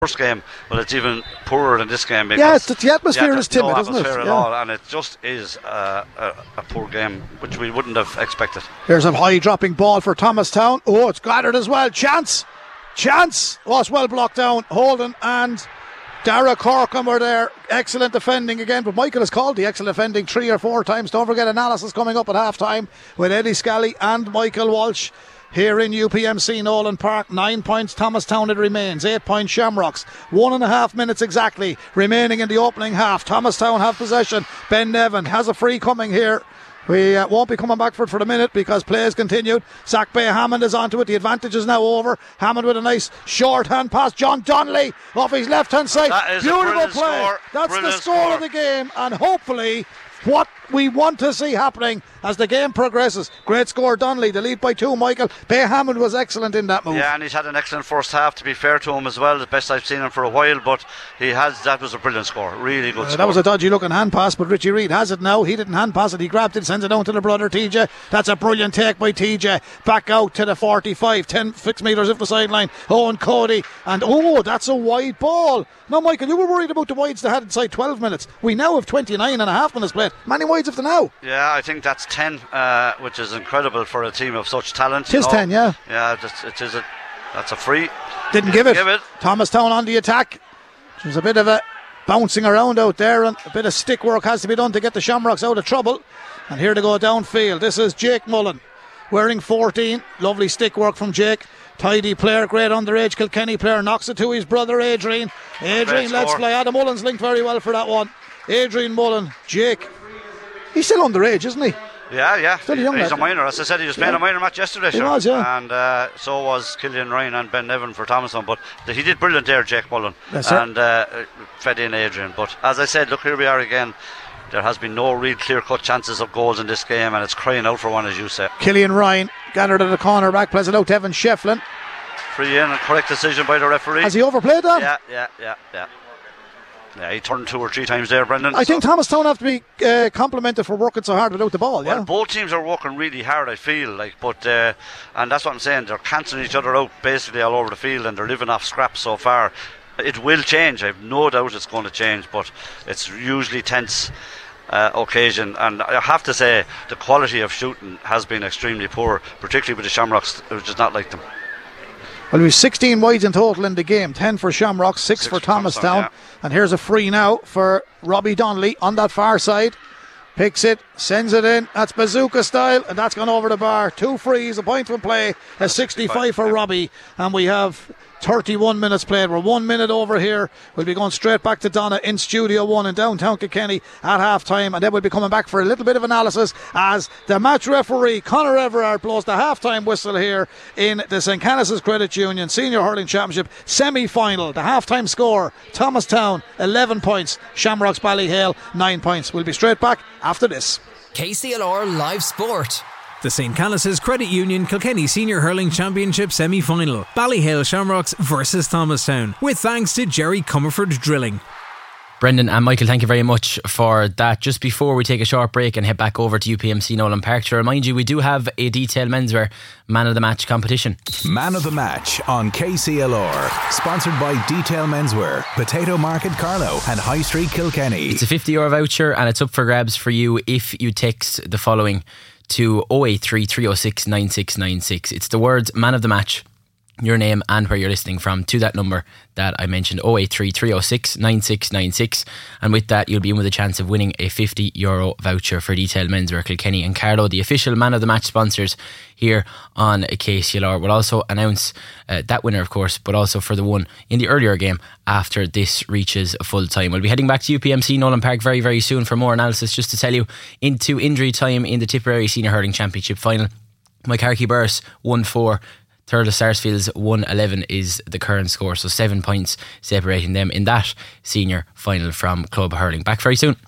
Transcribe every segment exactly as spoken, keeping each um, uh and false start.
first game, but it's even poorer than this game. Yeah, it's, the atmosphere is timid, no isn't it? At Yeah. all, and it just is uh, a, a poor game, which we wouldn't have expected. Here's a high dropping ball for Thomastown. Oh, it's gathered as well. Chance, chance. Oh, it's well blocked down. Holden and Dara Corkum were there. Excellent defending again, but Michael has called the excellent defending three or four times. Don't forget analysis coming up at half time with Eddie Scally and Michael Walsh here in U P M C Nolan Park. Nine points Thomastown it remains. Eight points Shamrocks. One and a half minutes exactly remaining in the opening half. Thomastown have possession. Ben Nevin has a free coming here. We uh, won't be coming back for it for the minute because play has continued. Zach Bay Hammond is onto it. The advantage is now over. Hammond with a nice short hand pass. John Donnelly off his left hand side. That is Beautiful a play. score. That's Brilliant the score, score of the game, and hopefully what we want to see happening as the game progresses. Great score, Donnelly. The lead by two, Michael. Bay Hammond was excellent in that move. Yeah, and he's had an excellent first half, to be fair to him as well. The best I've seen him for a while, but he has. That was a brilliant score. Really good uh, score. That was a dodgy looking hand pass, but Richie Reid has it now. He didn't hand pass it. He grabbed it, sends it down to the brother T J. That's a brilliant take by T J. Back out to the forty-five, ten, six metres off the sideline. Owen Cody. And oh, that's a wide ball. Now, Michael, you were worried about the wides they had inside twelve minutes. We now have twenty-nine and a half minutes played. Many wides have to now. Yeah, I think that's ten, uh, which is incredible for a team of such talent. It is ten, yeah. Yeah, just, it is a, that's a free. Didn't give it. Give it. Thomastown on the attack. There's a bit of a bouncing around out there, and a bit of stick work has to be done to get the Shamrocks out of trouble. And here to go downfield. This is Jake Mullen, wearing fourteen. Lovely stick work from Jake. Tidy player, great underage Kilkenny player, knocks it to his brother Adrian. Adrian, let's play. Adam Mullen's linked very well for that one. Adrian Mullen, Jake. He's still underage, isn't he? Yeah, yeah. Still a young He's lad. a minor. As I said, he was playing Yeah. a minor match yesterday. He sure. was, yeah. And uh, so was Killian Ryan and Ben Nevin for Thomastown. But th- he did brilliant there, Jake Mullen. Yes, sir. And uh, fed in Adrian. But as I said, look, here we are again. There has been no real clear-cut chances of goals in this game, and it's crying out for one, as you say. Killian Ryan gathered at the corner back, plays it out to Evan Shefflin. Free in, a correct decision by the referee. Has he overplayed that? Yeah, yeah, yeah, yeah. Yeah, he turned two or three times there, Brendan. I so. think Thomastown have to be uh, complimented for working so hard without the ball. Well, Yeah, both teams are working really hard, I feel like, but uh, and that's what I'm saying. They're cancelling each other out basically all over the field, and they're living off scraps so far. It will change. I've no doubt it's going to change, but it's usually tense. Uh, occasion, and I have to say the quality of shooting has been extremely poor, particularly with the Shamrocks, which is not like them. well, we've sixteen wides in total in the game. ten for Shamrocks, six, Six for for Thomastown. Thomastown, yeah. And here's a free now for Robbie Donnelly on that far side. Picks it, sends it in. That's bazooka style, and that's gone over the bar. Two frees, a point from play, a sixty-five for Robbie, and we have thirty-one minutes played. We're one minute over here. We'll be going straight back to Donna in Studio One in downtown Kilkenny at half time, and then we'll be coming back for a little bit of analysis as the match referee Conor Everard blows the half time whistle here in the Saint Canice's Credit Union Senior Hurling Championship semi-final. The half time score: Thomastown eleven points, Shamrocks Ballyhale nine points. We'll be straight back after this. K C L R Live Sport. The Saint Canice's Credit Union Kilkenny Senior Hurling Championship semi-final. Ballyhale Shamrocks versus Thomastown. With thanks to Jerry Comerford Drilling. Brendan and Michael, thank you very much for that. Just before we take a short break and head back over to U P M C Nolan Park, to remind you, we do have a detailed menswear Man of the Match competition. Man of the Match on K C L R. Sponsored by Detail Menswear, Potato Market Carlow and High Street Kilkenny. It's a fifty euro voucher and it's up for grabs for you if you text the following to oh eight three, three oh six, nine six nine six. It's the words Man of the Match, your name and where you're listening from to that number that I mentioned, oh eight three, three oh six, nine six nine six, and with that you'll be in with a chance of winning a fifty euro voucher for Detail Menswear Kilkenny and Carlow, the official Man of the Match sponsors here on K C L R. We'll also announce uh, that winner, of course, but also for the one in the earlier game after this reaches full time. We'll be heading back to U P M C Nolan Park very very soon for more analysis. Just to tell you, into injury time in the Tipperary Senior Hurling Championship final, Moycarkey Burrs one four, Thurles Sarsfields one eleven is the current score, so seven points separating them in that senior final from Club Hurling. Back very soon.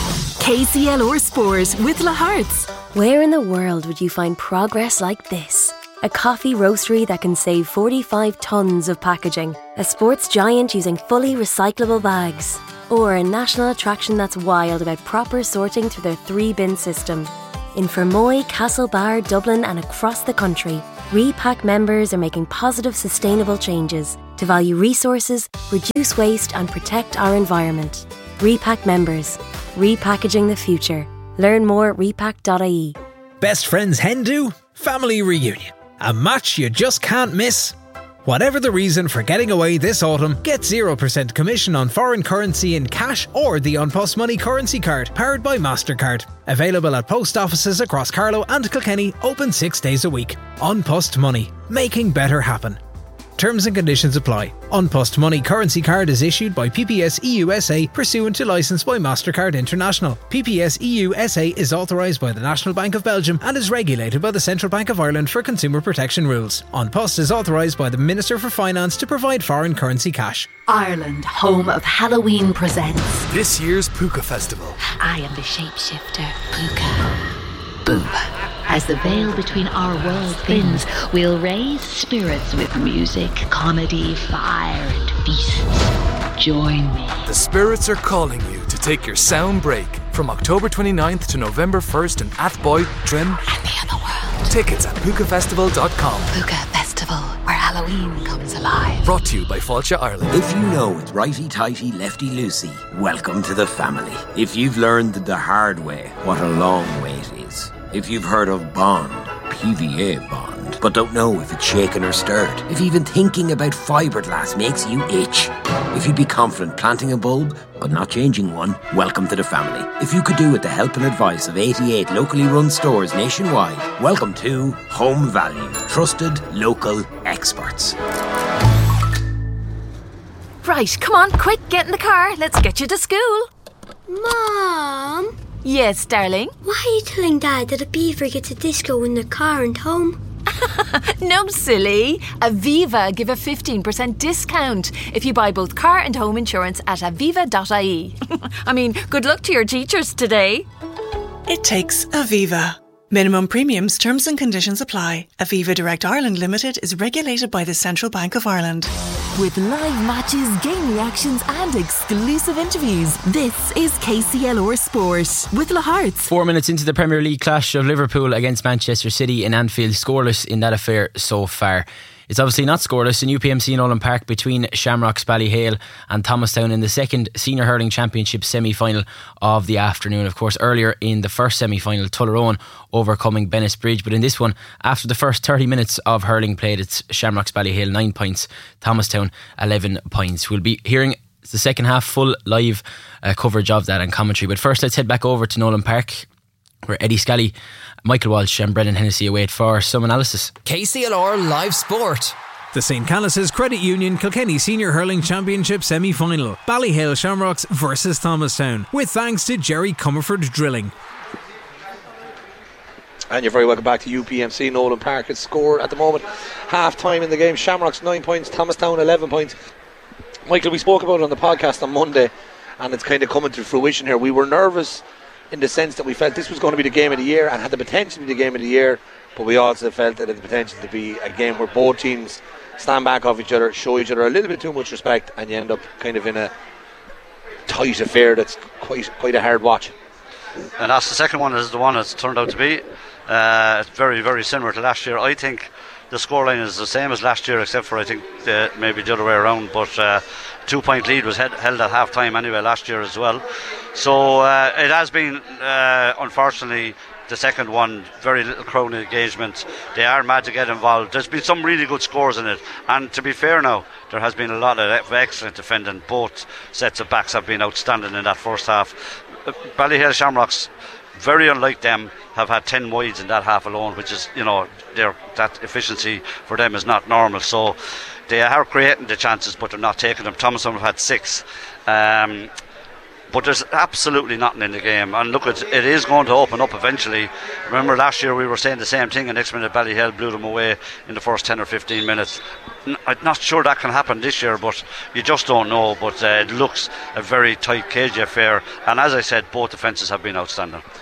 K C L R Sport with La Hearts. Where in the world would you find progress like this? A coffee roastery that can save forty-five tonnes of packaging. A sports giant using fully recyclable bags. Or a national attraction that's wild about proper sorting through their three-bin system. In Fermoy, Castlebar, Dublin and across the country, Repack members are making positive, sustainable changes to to value resources, reduce waste and protect our environment. Repack members. Repackaging the future. Learn more at repack dot I E. Best friends hen do? Family reunion. A match you just can't miss. Whatever the reason for getting away this autumn, get zero percent commission on foreign currency in cash or the An Post Money currency card, powered by MasterCard. Available at post offices across Carlow and Kilkenny, open six days a week. An Post Money, making better happen. Terms and conditions apply. An Post Money currency card is issued by P P S E U S A pursuant to licence by MasterCard International. P P S E U S A is authorised by the National Bank of Belgium and is regulated by the Central Bank of Ireland for consumer protection rules. An Post is authorised by the Minister for Finance to provide foreign currency cash. Ireland, home of Halloween, presents this year's Puka Festival. I am the shapeshifter, Puka. Boom. As the veil between our worlds thins, we'll raise spirits with music, comedy, fire, and feasts. Join me. The spirits are calling you to take your sound break from October twenty-ninth to November first in Athboy, Trim, and the other world. Tickets at puka festival dot com. Puka Festival, where Halloween comes alive. Brought to you by Fáilte Ireland. If you know it's righty-tighty, lefty-loosey, welcome to the family. If you've learned the hard way what a long way it is. If you've heard of Bond, P V A Bond, but don't know if it's shaken or stirred. If even thinking about fiberglass makes you itch. If you'd be confident planting a bulb, but not changing one, welcome to the family. If you could do with the help and advice of eighty-eight locally run stores nationwide, welcome to Home Value. Trusted local experts. Right, come on, quick, get in the car. Let's get you to school. Mom? Yes, darling? Why are you telling Dad that a beaver gets a disco in the car and home? No, silly. Aviva give a fifteen percent discount if you buy both car and home insurance at aviva dot I E. I mean, good luck to your teachers today. It takes Aviva. Minimum premiums, terms and conditions apply. Aviva Direct Ireland Limited is regulated by the Central Bank of Ireland. With live matches, game reactions and exclusive interviews, this is K C L R Sport with Le Hearts. Four minutes into the Premier League clash of Liverpool against Manchester City in Anfield, scoreless in that affair so far. It's obviously not scoreless in U P M C Nolan Park between Shamrocks Ballyhale and Thomastown in the second Senior Hurling Championship semi-final of the afternoon. Of course, earlier in the first semi-final, Tullaroan overcoming Bennettsbridge, but in this one, after the first thirty minutes of hurling played, it's Shamrocks Ballyhale nine points, Thomastown eleven points. We'll be hearing the second half full live uh, coverage of that and commentary, but first let's head back over to Nolan Park, where Eddie Scally, Michael Walsh and Brendan Hennessy await for some analysis. K C L R Live Sport. The Saint Canice's Credit Union Kilkenny Senior Hurling Championship semi-final. Ballyhale Shamrocks versus Thomastown. With thanks to Jerry Comerford Drilling. And you're very welcome back to U P M C Nolan Park. It's scored at the moment half time in the game. Shamrocks nine points, Thomastown eleven points. Michael, we spoke about it on the podcast on Monday, and it's kind of coming to fruition here. We were nervous in the sense that we felt this was going to be the game of the year and had the potential to be the game of the year, but we also felt that it had the potential to be a game where both teams stand back off each other, show each other a little bit too much respect, and you end up kind of in a tight affair that's quite quite a hard watch. And that's the second one is the one it's turned out to be. Uh, it's very, very similar to last year. I think the scoreline is the same as last year, except for I think uh, maybe the other way around, but uh, two point lead was held, held at half time anyway last year as well. So uh, it has been uh, unfortunately the second one, very little crowd engagement. They are mad to get involved. There's been some really good scores in it, and to be fair now, there has been a lot of excellent defending. Both sets of backs have been outstanding in that first half. Ballyhale Shamrocks, very unlike them, have had ten wides in that half alone, which is, you know, their that efficiency for them is not normal. So they are creating the chances, but they're not taking them. Thomastown have had six. Um, But there's absolutely nothing in the game. And look, it, it is going to open up eventually. Remember last year we were saying the same thing, and next minute Ballyhale blew them away in the first ten or fifteen minutes. I'm not sure that can happen this year, but you just don't know. But uh, it looks a very tight cage affair. And as I said, both defences have been outstanding.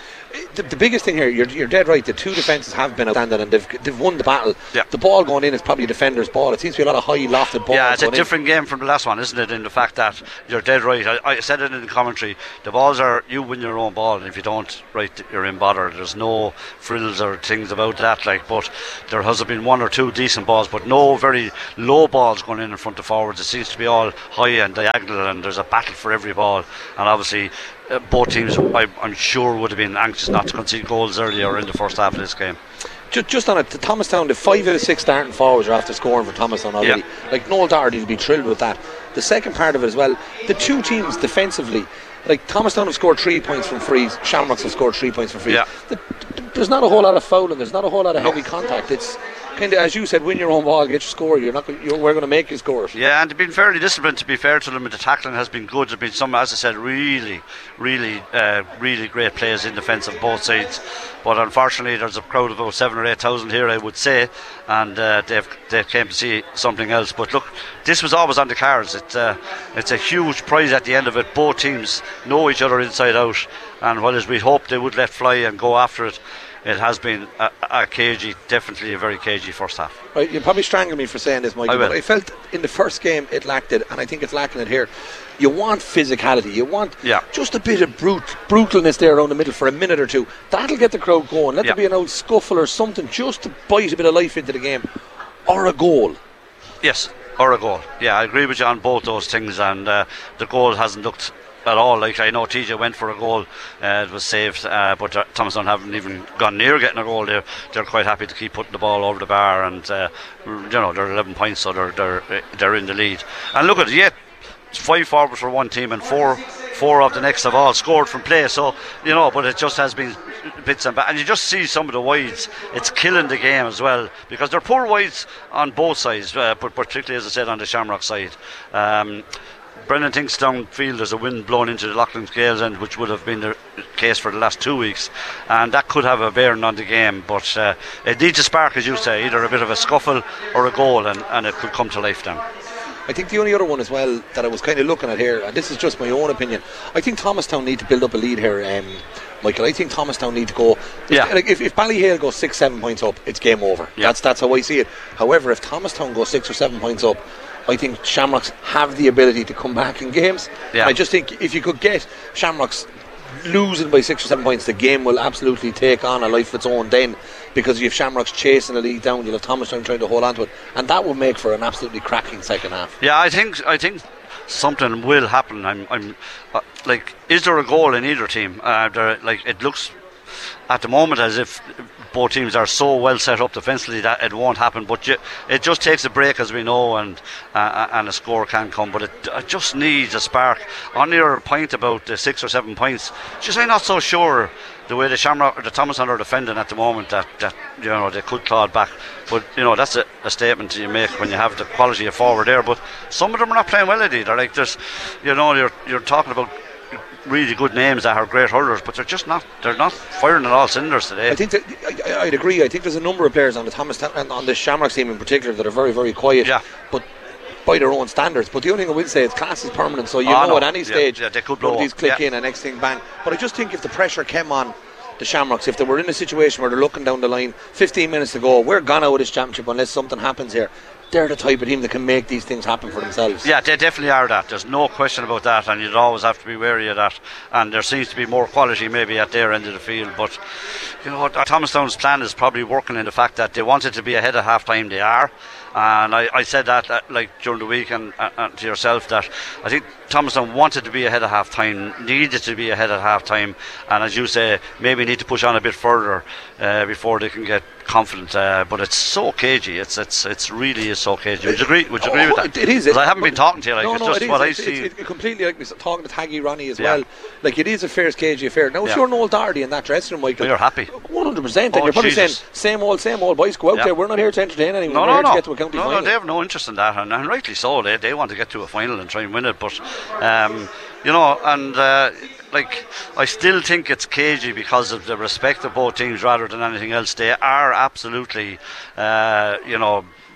the, the biggest thing here, you're, you're dead right. The two defences have been outstanding, and they've they've won the battle. Yeah. The ball going in is probably a defender's ball. It seems to be a lot of high lofted balls. Yeah, it's a going different in. game from the last one, isn't it? In the fact that you're dead right. I, I said it in the commentary. The balls are, you win your own ball, and if you don't, right, you're in bother. There's no frills or things about that. Like, but there has been one or two decent balls, but no very low balls going in in front of forwards. It seems to be all high and diagonal, and there's a battle for every ball. And obviously, uh, both teams, I, I'm sure, would have been anxious not to concede goals earlier in the first half of this game. Just, just on it, to Thomastown, the five out of six starting forwards are after scoring for Thomastown already. Yeah. Like, Noel Doherty will be thrilled with that. The second part of it as well, the two teams defensively, like Thomastown have scored three points from frees, Shamrocks have scored three points from frees. Yeah. The, there's not a whole lot of fouling, there's not a whole lot of heavy contact. It's kind of, as you said, win your own ball, get your score. You're not. You're, we're going to make you score. Yeah, and they've been fairly disciplined, to be fair to them. The tackling has been good. There've been some, as I said, really, really, uh, really great players in defence on both sides. But unfortunately, there's a crowd of about seven or eight thousand here, I would say, and uh, they've they came to see something else. But look, this was always on the cards. It, uh, it's a huge prize at the end of it. Both teams know each other inside out, and while as we hoped they would let fly and go after it, it has been a, a cagey, definitely a very cagey first half. Right, you'll probably strangle me for saying this, Michael, I will. but I felt in the first game it lacked it, and I think it's lacking it here. You want physicality, you want yeah. just a bit of brute, brutalness there around the middle for a minute or two. That'll get the crowd going. Let yeah. there be an old scuffle or something just to bite a bit of life into the game. Or a goal. Yes, or a goal. Yeah, I agree with you on both those things, and uh, the goal hasn't looked at all. Like, I know T J went for a goal, uh, it was saved, uh, but uh, Thomastown haven't even gone near getting a goal. They're, they're quite happy to keep putting the ball over the bar, and uh, you know, they're eleven points, so they're they're they're in the lead. And look at it, yeah, five forwards for one team and four four of the next have all scored from play. So you know, but it just has been bits and bats, and you just see some of the wides. It's killing the game as well, because they're poor wides on both sides, uh, but particularly, as I said, on the Shamrock side. Um, Brendan thinks downfield there's a wind blowing into the Loughlin Scales end, which would have been the case for the last two weeks, and that could have a bearing on the game. But uh, it needs a spark, as you say, either a bit of a scuffle or a goal, and, and it could come to life then. I think the only other one as well that I was kind of looking at here, and this is just my own opinion, I think Thomastown need to build up a lead here, um, Michael. I think Thomastown need to go. Yeah. Like if, if Ballyhale goes six, seven points up, it's game over. Yeah. That's that's how I see it. However, if Thomastown goes six or seven points up, I think Shamrocks have the ability to come back in games. Yeah. I just think if you could get Shamrocks losing by six or seven points, the game will absolutely take on a life of its own then, because you have Shamrocks chasing the league down, you'll have Thomastown trying to hold on to it, and that will make for an absolutely cracking second half. Yeah, I think I think something will happen. I'm, I'm uh, like, is there a goal in either team? Uh, there, like, it looks at the moment as if both teams are so well set up defensively that it won't happen, but ju- it just takes a break, as we know, and uh, and a score can come, but it, it just needs a spark. On your point about the six or seven points, just I'm not so sure the way the Shamrock or the Thomastown are defending at the moment that, that you know, they could claw it back, but you know, that's a, a statement you make when you have the quality of forward there. But some of them are not playing well either. Like, there's, you know, you're you're talking about really good names that are great hurlers, but they're just not they're not firing at all cylinders today. I think that, I, I'd agree. I think there's a number of players on the Thomas and on the Shamrocks team in particular that are very, very quiet. Yeah. But by their own standards. But the only thing I will say is class is permanent, so you oh, know no. at any stage yeah, yeah, they could blow these up. click yeah. in and next thing bang. But I just think if the pressure came on the Shamrocks, if they were in a situation where they're looking down the line, fifteen minutes to go, we're gone out of this championship unless something happens here, they're the type of team that can make these things happen for themselves. Yeah, they definitely are that. There's no question about that, and you'd always have to be wary of that. And there seems to be more quality maybe at their end of the field. But you know, Thomastown's plan is probably working in the fact that they wanted to be ahead at half time. They are. And I, I said that uh, like during the week and, uh, and to yourself that I think Thomastown wanted to be ahead of half time, needed to be ahead at half time, and as you say, maybe need to push on a bit further uh, before they can get confident. Uh, but it's so cagey. It's it's it's really is so cagey. Would you agree? Would you agree oh, with that? It is. Because I haven't been talking to you. Like, no, it's no, just it is. what it's, I see. It's, it's completely like me talking to Taggy Ronnie as yeah. well. Like, it is a fair cagey affair. Now, if yeah. you're Noel Doherty in that dressing room, Michael, well, you're happy. one hundred percent. And oh, you're probably Jesus. saying, same old, same old, boys, go out yeah. there. We're not here to entertain anyone. No, We're no, here no. to get to a county no, final. No, they have no interest in that, and, and rightly so. They they want to get to a final and try and win it. But um, you know, and uh, like, I still think it's cagey because of the respect of both teams rather than anything else. They are absolutely, uh, you know,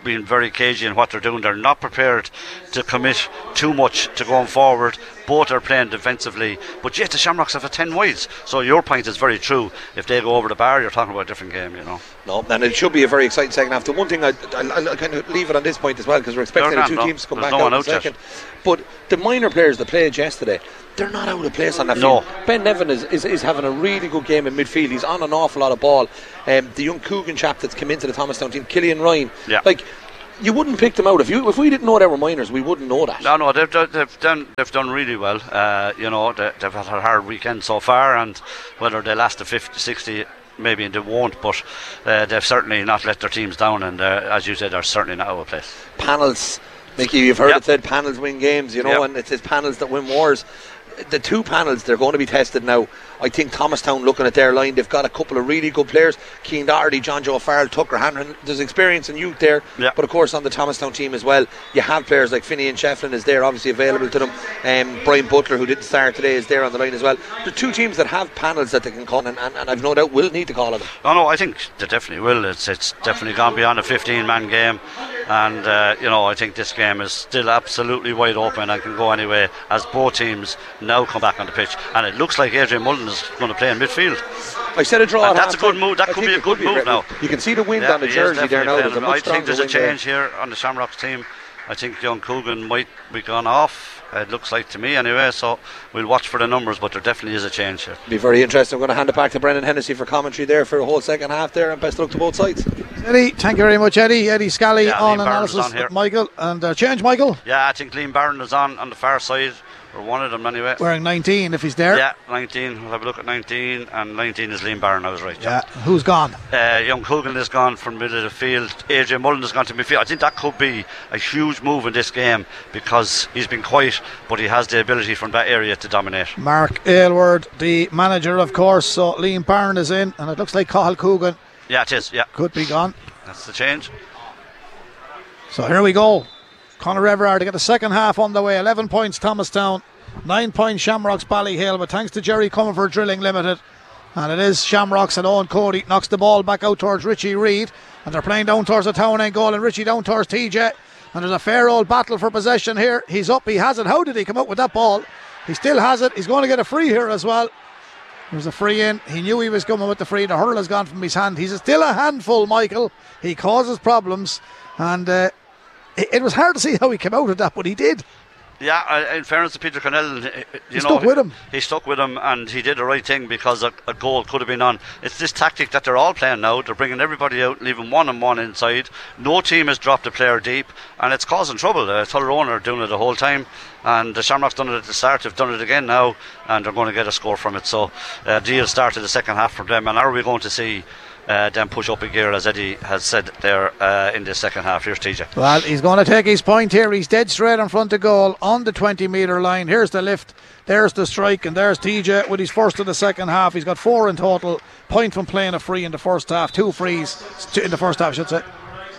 being very cagey in what they're doing. They're not prepared to commit too much to going forward. Both are playing defensively, but yet the Shamrocks have a ten wides. So your point is very true. If they go over the bar, you're talking about a different game, you know. No, and it should be a very exciting second half. The one thing I, I, I kind of leave it on this point as well, because we're expecting the two no. teams to come There's back no out in a out second. yet. But the minor players that played yesterday, they're not out of place on that no. field. Ben Nevin is, is, is having a really good game in midfield. He's on an awful lot of ball. Um, the young Coogan chap that's come into the Thomastown team, Killian Ryan, yeah. like, you wouldn't pick them out if you if we didn't know they were minors. We wouldn't know that. No, no, they've done, they've done they've done really well. Uh, you know, they, they've had a hard weekend so far, and whether they last the fifty, sixty, maybe they won't. But uh, they've certainly not let their teams down, and uh, as you said, they're certainly not out of place. Panels, Mickey, you've heard yep. it said panels win games. You know, yep. and it's, it's panels that win wars. The two panels, they're going to be tested now. I think Thomastown, looking at their line, they've got a couple of really good players. Keane Doherty, John Joe Farrell, Tucker Hanrahan. There's experience and youth there. Yeah. But of course on the Thomastown team as well, you have players like Finney and Shefflin is there, obviously available to them. um, Brian Butler, who didn't start today, is there on the line as well. There are two teams that have panels that they can call, and, and, and I've no doubt will need to call on them. Oh no, I think they definitely will. It's it's definitely gone beyond a fifteen man game, and uh, you know, I think this game is still absolutely wide open and can go anyway as both teams now come back on the pitch, and it looks like Adrian Mullen is going to play in midfield. I said a draw. That's a good move. That I could be a good move now. You can see the wind yeah, on the jersey there now. There's a much I think there's a change there. here on the Shamrocks team. I think young Coogan might be gone off. It looks like to me anyway, so we'll watch for the numbers, but there definitely is a change here. Be very interesting. I'm going to hand it back to Brendan Hennessy for commentary there for the whole second half there, and best of luck to both sides. Eddie, thank you very much, Eddie. Eddie Scally yeah, on Liam analysis on here. Michael, and uh, change Michael. Yeah, I think Liam Barron is on on the far side, or one of them anyway. Wearing nineteen if he's there. Yeah, nineteen. We'll have a look at nineteen, and nineteen is Liam Barron. I was right. Yeah, who's gone? Uh, young Coogan is gone from middle of the field. Adrian Mullen has gone to midfield. I think that could be a huge move in this game because he's been quiet, but he has the ability from that area to dominate. Mark Aylward, the manager, of course. So Liam Barron is in, and it looks like Cathal Coogan. Yeah, it is. Yeah, could be gone. That's the change. So here we go. Conor Everard to get the second half on the way. eleven points Thomastown, nine points Shamrocks Ballyhale, but thanks to Jerry Comerford Drilling Limited, and it is Shamrocks, and Owen Cody knocks the ball back out towards Richie Reid, and they're playing down towards the town end goal, and Richie down towards T J, and there's a fair old battle for possession here. He's up, he has it. How did he come out with that ball? He still has it. He's going to get a free here as well. There's a free in. He knew he was coming with the free. The hurl has gone from his hand. He's still a handful, Michael. He causes problems, and uh, it, it was hard to see how he came out of that, but he did. Yeah, uh, in fairness to Peter Connell, you he know, stuck with him. He, he stuck with him, and he did the right thing because a, a goal could have been on. It's this tactic that they're all playing now. They're bringing everybody out, leaving one and one inside. No team has dropped a player deep, and it's causing trouble. Uh, Tullaroan are doing it the whole time, and the Shamrocks done it at the start. They've done it again now, and they're going to get a score from it. So, uh, deal started the second half from them, and are we going to see Uh, then push up a gear, as Eddie has said there uh, in the second half? Here's T J. Well, he's going to take his point here. He's dead straight in front of goal on the twenty metre line. Here's the lift, there's the strike, and there's T J with his first of the second half. He's got four in total. Point from playing a free in the first half. Two frees in the first half, I should say.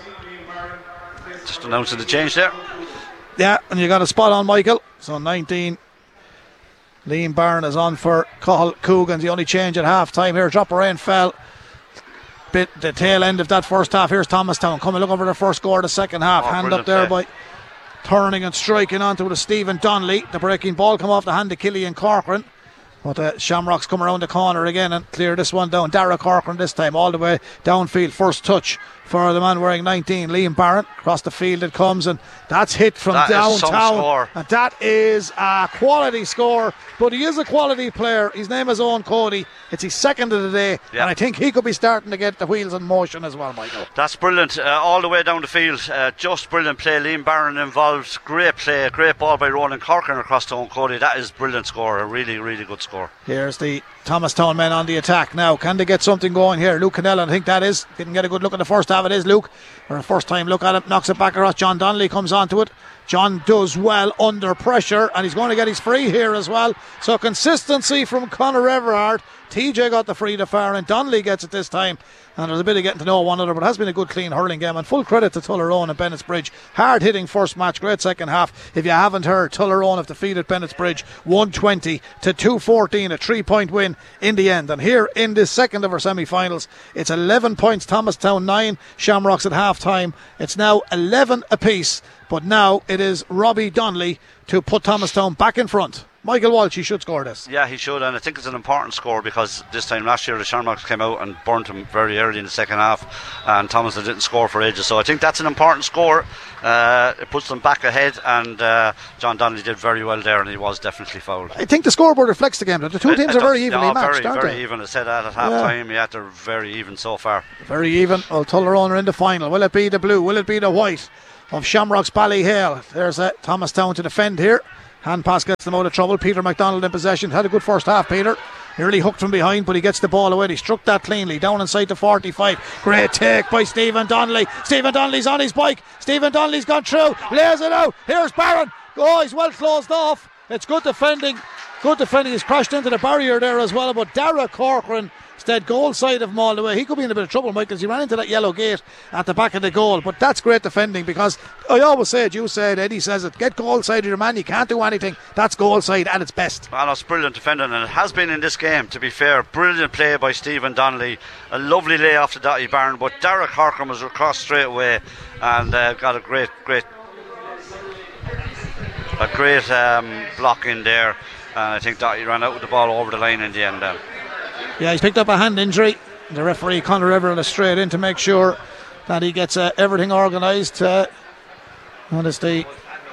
Just announcing the change there. Yeah, and you got a spot on, Michael. So nineteen. Liam Barron is on for Cathal Coogan. The only change at half time here. Drop of rain fell. Bit the tail end of that first half. Here's Thomastown coming looking for their first score of the second half. Oh, hand up there play. by turning and striking onto it with Stephen Donnelly. The breaking ball come off the hand of Killian Corcoran, but uh, Shamrocks come around the corner again and clear this one down. Dara Corcoran this time all the way downfield. First touch for the man wearing nineteen, Liam Barron. Across the field it comes, and that's hit from that downtown, and that is a quality score. But he is a quality player. His name is Owen Cody. It's his second of the day, yep. And I think he could be starting to get the wheels in motion as well, Michael. That's brilliant, uh, all the way down the field. Uh, just brilliant play. Liam Barron involved. Great play, great ball by Ronan Corcoran across to Owen Cody. That is brilliant score, a really, really good score. Here's the Thomastown men on the attack now. Can they get something going here? Luke Cannell, I think that is. Didn't get a good look at the first half. It is Luke. Or a first time look at it. Knocks it back across. John Donnelly comes onto it. John does well under pressure, and he's going to get his free here as well. So consistency from Conor Everard. T J got the free to far, and Donnelly gets it this time. And there's a bit of getting to know one another, but it has been a good clean hurling game. And full credit to Tullaroan and Bennettsbridge. Hard hitting first match, great second half. If you haven't heard, Tullaroan have defeated Bennettsbridge one twenty to two fourteen, a three point win in the end. And here in this second of our semi-finals, it's eleven points, Thomastown nine, Shamrocks at half time. It's now eleven apiece, but now it is Robbie Donnelly to put Thomastown back in front. Michael Walsh, he should score this. Yeah, he should, and I think it's an important score because this time last year the Shamrocks came out and burnt him very early in the second half, and Thomastown didn't score for ages. So I think that's an important score. Uh, it puts them back ahead, and uh, John Donnelly did very well there, and he was definitely fouled. I think the scoreboard reflects the game. The two teams uh, are very evenly no, matched, very, aren't very they? even. I said that at half time. Yeah, they're very even so far. Very even. Well, Tullaroan are in the final. Will it be the blue? Will it be the white of Shamrocks Ballyhale? There's a Thomastown to defend here. Hand pass gets them out of trouble. Peter McDonald in possession. Had a good first half, Peter. Nearly hooked from behind, but he gets the ball away. He struck that cleanly. Down inside the forty-five. Great take by Stephen Donnelly. Stephen Donnelly's on his bike. Stephen Donnelly's gone through. Lays it out. Here's Barron. Oh, he's well closed off. It's good defending. Good defending. He's crashed into the barrier there as well. But Dara Corcoran instead goal side of him all the way. He could be in a bit of trouble, Mike, because he ran into that yellow gate at the back of the goal. But that's great defending, because I always say it, you said, Eddie says it, get goal side of your man, you can't do anything. That's goal side at its best. Well, it's brilliant defending, and it has been in this game, to be fair. Brilliant play by Stephen Donnelly. A lovely lay off to Dottie Barron, but Derek Corcoran was across straight away and uh, got a great, great a great um, block in there. And I think Dottie ran out with the ball over the line in the end then. Yeah, he's picked up a hand injury. The referee, Conor Everett, is straight in to make sure that he gets uh, everything organised. Uh, that is the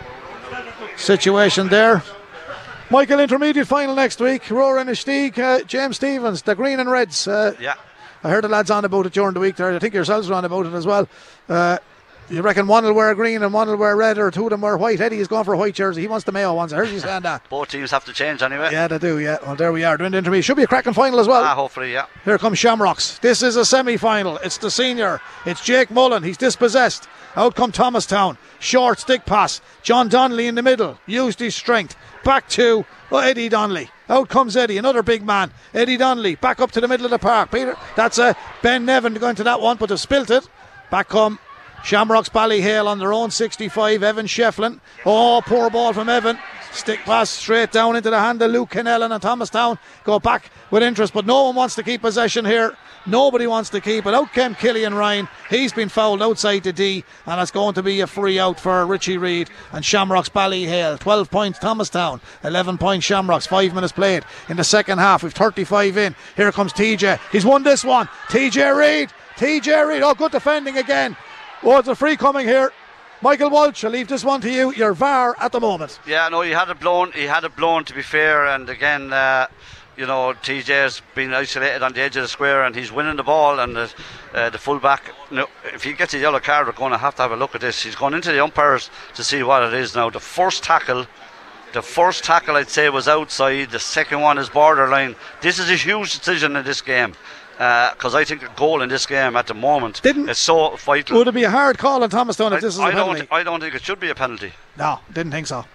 situation there. Michael, intermediate final next week. Roar Inistioge, uh, James Stephens, the Green and Reds. Uh, yeah. I heard the lads on about it during the week there. I think yourselves were on about it as well. Uh, You reckon one will wear green and one will wear red, or two of them wear white? Eddie is going for a white jersey. He wants the Mayo ones. I heard you saying that. Both teams have to change anyway. Yeah, they do, yeah. Well, there we are. Doing the intermediate. Should be a cracking final as well. Ah, hopefully, yeah. Here comes Shamrocks. This is a semi-final. It's the senior. It's Jake Mullen. He's dispossessed. Out come Thomastown. Short stick pass. John Donnelly in the middle. Used his strength. Back to oh, Eddie Donnelly. Out comes Eddie, another big man. Eddie Donnelly back up to the middle of the park. Peter, that's a Ben Nevin going to that one, but they've spilt it. Back come Shamrocks Ballyhale on their own sixty-five. Evan Shefflin. Oh, poor ball from Evan. Stick pass straight down into the hand of Luke Kennellan, and Thomastown go back with interest, but no one wants to keep possession here. Nobody wants to keep it. Out came Killian Ryan. He's been fouled outside the D, and it's going to be a free out for Richie Reid and Shamrocks Ballyhale. twelve points Thomastown, eleven points Shamrocks. Five minutes played in the second half. We've thirty-five in. Here comes T J. He's won this one. T J Reid. T J Reid. Oh, good defending again. Oh, it's a free coming here. Michael Walsh, I'll leave this one to you. Your V A R at the moment. Yeah, no, he had it blown. He had it blown, to be fair. And again, uh, you know, T J's been isolated on the edge of the square, and he's winning the ball. And the, uh, the fullback, you know, if he gets a yellow card, we're going to have to have a look at this. He's gone into the umpires to see what it is now. The first tackle, the first tackle, I'd say, was outside. The second one is borderline. This is a huge decision in this game. Because uh, I think a goal in this game at the moment didn't, is so vital. Would it be a hard call on Thomastown if I, this is I a penalty? Don't, I don't think it should be a penalty. No, didn't think so.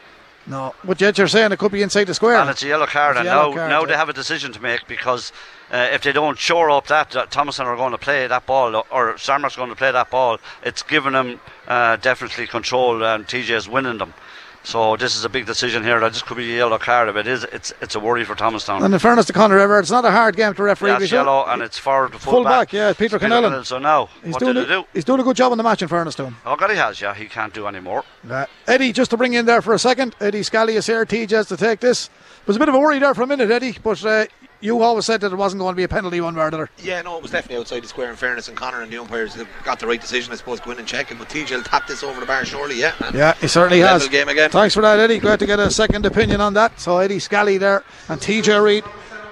No, but yet you're saying it could be inside the square. And it's a yellow card, and yellow now, card, now yeah. they have a decision to make, because uh, if they don't shore up that, that Thomastown are going to play that ball, or Shamrock's going to play that ball, it's giving them uh, definitely control, and T J is winning them. So this is a big decision here. That just could be a yellow card. If it is, it's it's a worry for Thomastown. And in fairness to Conor Everett, it's not a hard game to referee. Yeah, it's yellow, and it's forward to full, full back. back. Yeah, Peter Kennellan. So now, he's what doing did a, he do? He's doing a good job on the match, in fairness to him. Oh God, he has. Yeah, he can't do any more. Uh, Eddie, just to bring in there for a second. Eddie Scally is here. T J has to take this. There was a bit of a worry there for a minute, Eddie, but uh, you always said that it wasn't going to be a penalty one way or the other. Yeah, no, it was definitely outside the square, in fairness, and Conor and the umpires have got the right decision, I suppose, go in and check it, but T J will tap this over the bar surely, yeah. Yeah, he certainly level has. Game again. Thanks for that, Eddie. Glad to get a second opinion on that. So Eddie Scally there and T J Reid.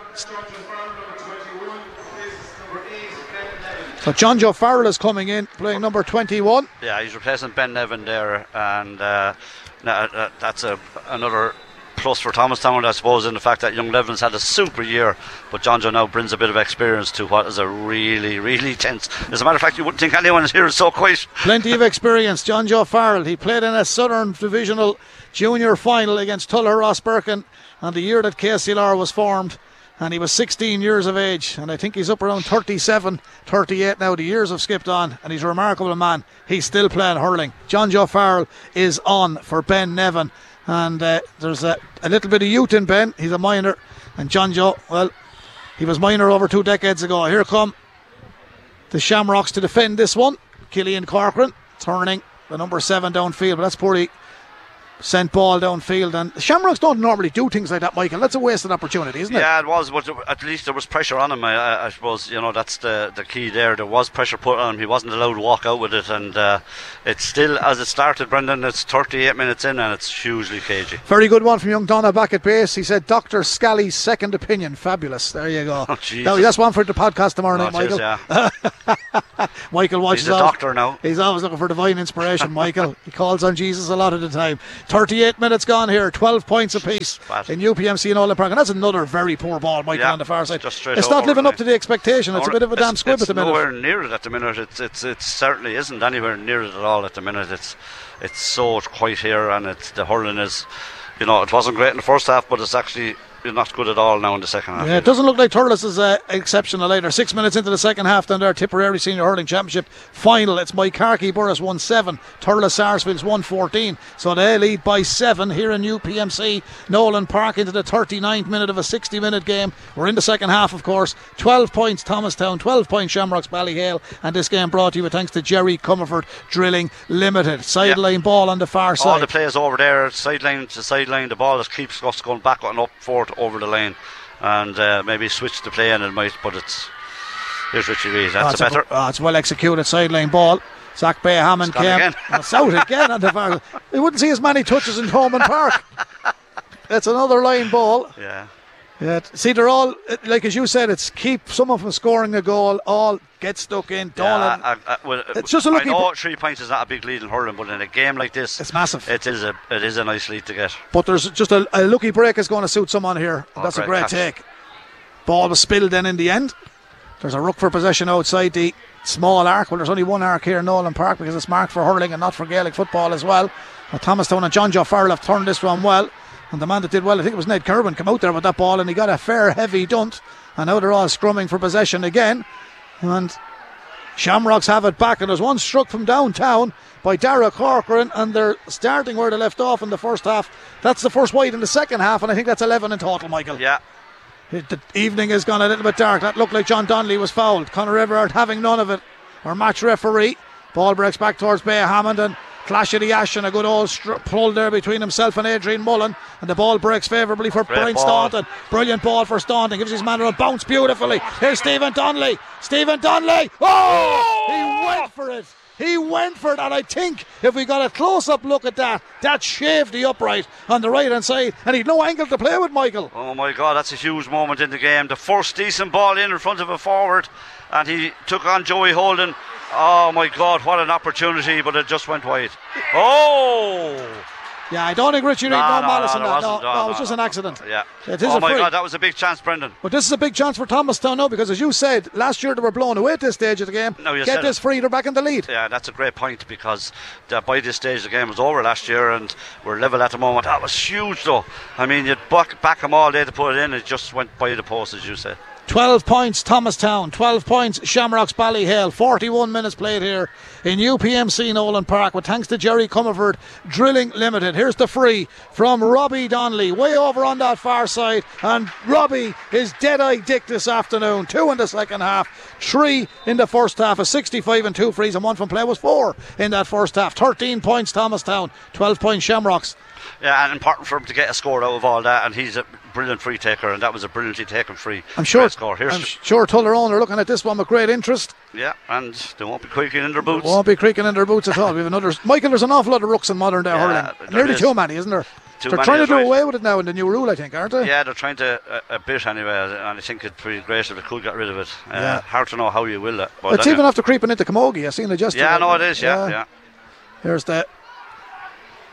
So John Joe Farrell is coming in, playing number twenty-one. Yeah, he's replacing Ben Nevin there, and uh, that's a, another plus for Thomastown, I suppose, in the fact that young Levin's had a super year, but John Joe now brings a bit of experience to what is a really, really tense. As a matter of fact, you wouldn't think anyone here is so quiet. Plenty of experience. John Joe Farrell, he played in a Southern Divisional Junior final against Tulla Ross Birkin on the year that K C L R was formed, and he was sixteen years of age, and I think he's up around thirty-seven, thirty-eight now. The years have skipped on, and he's a remarkable man. He's still playing hurling. John Joe Farrell is on for Ben Nevin, and uh, there's a, a little bit of youth in Ben. He's a minor, and John Joe, well, he was minor over two decades ago. Here come the Shamrocks to defend this one. Killian Corcoran turning the number seven downfield, but that's poorly sent ball downfield, and the Shamrocks don't normally do things like that, Michael. That's a wasted opportunity, isn't it? Yeah, it was, but at least there was pressure on him. I, I suppose, you know, that's the the key there. There was pressure put on him. He wasn't allowed to walk out with it, and uh, it's still, as it started, Brendan, it's thirty-eight minutes in, and it's hugely cagey. Very good one from young Donna back at base. He said Doctor Scally's second opinion. Fabulous. There you go. Oh, Jesus. Now, that's one for the podcast tomorrow night, Oh, it is, Michael. yeah. Michael watches. He's a always, doctor now. He's always looking for divine inspiration, Michael. He calls on Jesus a lot of the time. thirty-eight minutes gone here, twelve points apiece in U P M C and Nolan Park, and that's another very poor ball, Michael, Yeah, on the far side. just straight It's not over, living up like. to the expectation. It's a bit of a damn It's- squib it's at the minute. nowhere near it at the minute. It's it's it certainly isn't anywhere near it at all at the minute. It's it's so quiet here, and it's the hurling is, you know, it wasn't great in the first half, but it's actually not good at all now in the second half. Yeah, it doesn't look like Turles is uh, exceptional either. Six minutes into the second half, then their Tipperary Senior Hurling Championship final. It's Mike Carkey Burris one seven, Turles Sarsfields one fourteen. So they lead by seven here in U P M C Nolan Park into the thirty-ninth minute of a sixty minute game. We're in the second half, of course. twelve points Thomastown, twelve points Shamrocks Ballyhale, and this game brought to you with thanks to Jerry Comerford Drilling Limited. Sideline Yeah. ball on the far side. All the players over there, sideline to sideline, the ball just keeps us going back and up forward over the line, and uh, maybe switch the play and it might, but it's here's Richie Reid. That's oh, a better. A, oh, it's well executed sideline ball. Zach Bay Hammond It's gone came. again. Oh, it's out again on the far. We wouldn't see as many touches in Thomond Park. It's another line ball. Yeah. Yeah, see, they're all, like as you said, it's keep someone from scoring a goal, all get stuck in. Dolan. Yeah, I, I, well, It's just a lucky I know br- three points is not a big lead in hurling, but in a game like this, it's massive. It is a it is a nice lead to get. But there's just a, a lucky break is going to suit someone here. Oh, That's great a great catch. take. Ball was spilled then in the end. There's a ruck for possession outside the small arc. Well, there's only one arc here in Nolan Park because it's marked for hurling and not for Gaelic football as well. But Thomastown and John Joe Farrell have turned this one well. And the man that did well, I think it was Ned Kerwin, come out there with that ball and he got a fair heavy dunt. And now they're all scrumming for possession again. And Shamrocks have it back, and there's one struck from downtown by Dara Corcoran, and they're starting where they left off in the first half. That's the first wide in the second half, and I think that's eleven in total, Michael. Yeah. The evening has gone a little bit dark. That looked like John Donnelly was fouled. Conor Everard having none of it. Our match referee. Ball breaks back towards Bay Hammond, and clash of the ash and a good old str- pull there between himself and Adrian Mullen, and the ball breaks favourably for Great Brian ball. Staunton. Brilliant ball for Staunton, gives his man a bounce beautifully. Here's Stephen Donnelly. Stephen Donnelly. Oh, he went for it. He went for it, and I think if we got a close-up look at that, that shaved the upright on the right-hand side, and he'd no angle to play with, Michael. Oh my God, that's a huge moment in the game. The first decent ball in in front of a forward, and he took on Joey Holden. Oh my God, what an opportunity, but it just went wide. Oh! Yeah, I don't think Richie Reid, No, no, no, malice no, in there that. No, wasn't. no, No, it was no, just an accident. Yeah. It is Oh a my free. God, that was a big chance, Brendan. But this is a big chance for Thomastown now, because as you said, last year they were blown away at this stage of the game. No, you Get said this it. free, they're back in the lead. Yeah, that's a great point, because uh, by this stage the game was over last year and we're level at the moment. That was huge though. I mean, you'd back, back them all day to put it in, it just went by the post, as you said. twelve points Thomastown, twelve points Shamrocks Ballyhale, forty-one minutes played here in U P M C Nolan Park, with thanks to Jerry Comerford Drilling Limited. Here's the free from Robbie Donnelly, way over on that far side, and Robbie is dead-eye dick this afternoon. Two in the second half, three in the first half. A sixty-five and two frees, and one from play was four in that first half. thirteen points Thomastown, twelve points Shamrocks. Yeah, and important for him to get a score out of all that, and he's a brilliant free taker, and that was a brilliantly taken free. I'm sure, Great score. Here's I'm sure Tullerone are looking at this one with great interest. Yeah, and they won't be creaking in their boots. Won't be creaking in their boots at all. We have another Michael. There's an awful lot of rooks in modern day Yeah, hurling. there Nearly is. too many, isn't there? Too They're many trying to is do right. away with it now in the new rule, I think, aren't they? Yeah, they're trying to a, a bit anyway, and I think it'd be great if they could get rid of it. Uh, Yeah. Hard to know how you will it. But It's anyway. even after creeping into Camogie. I seen it yesterday. Yeah, no, it is. Yeah, yeah. Here's the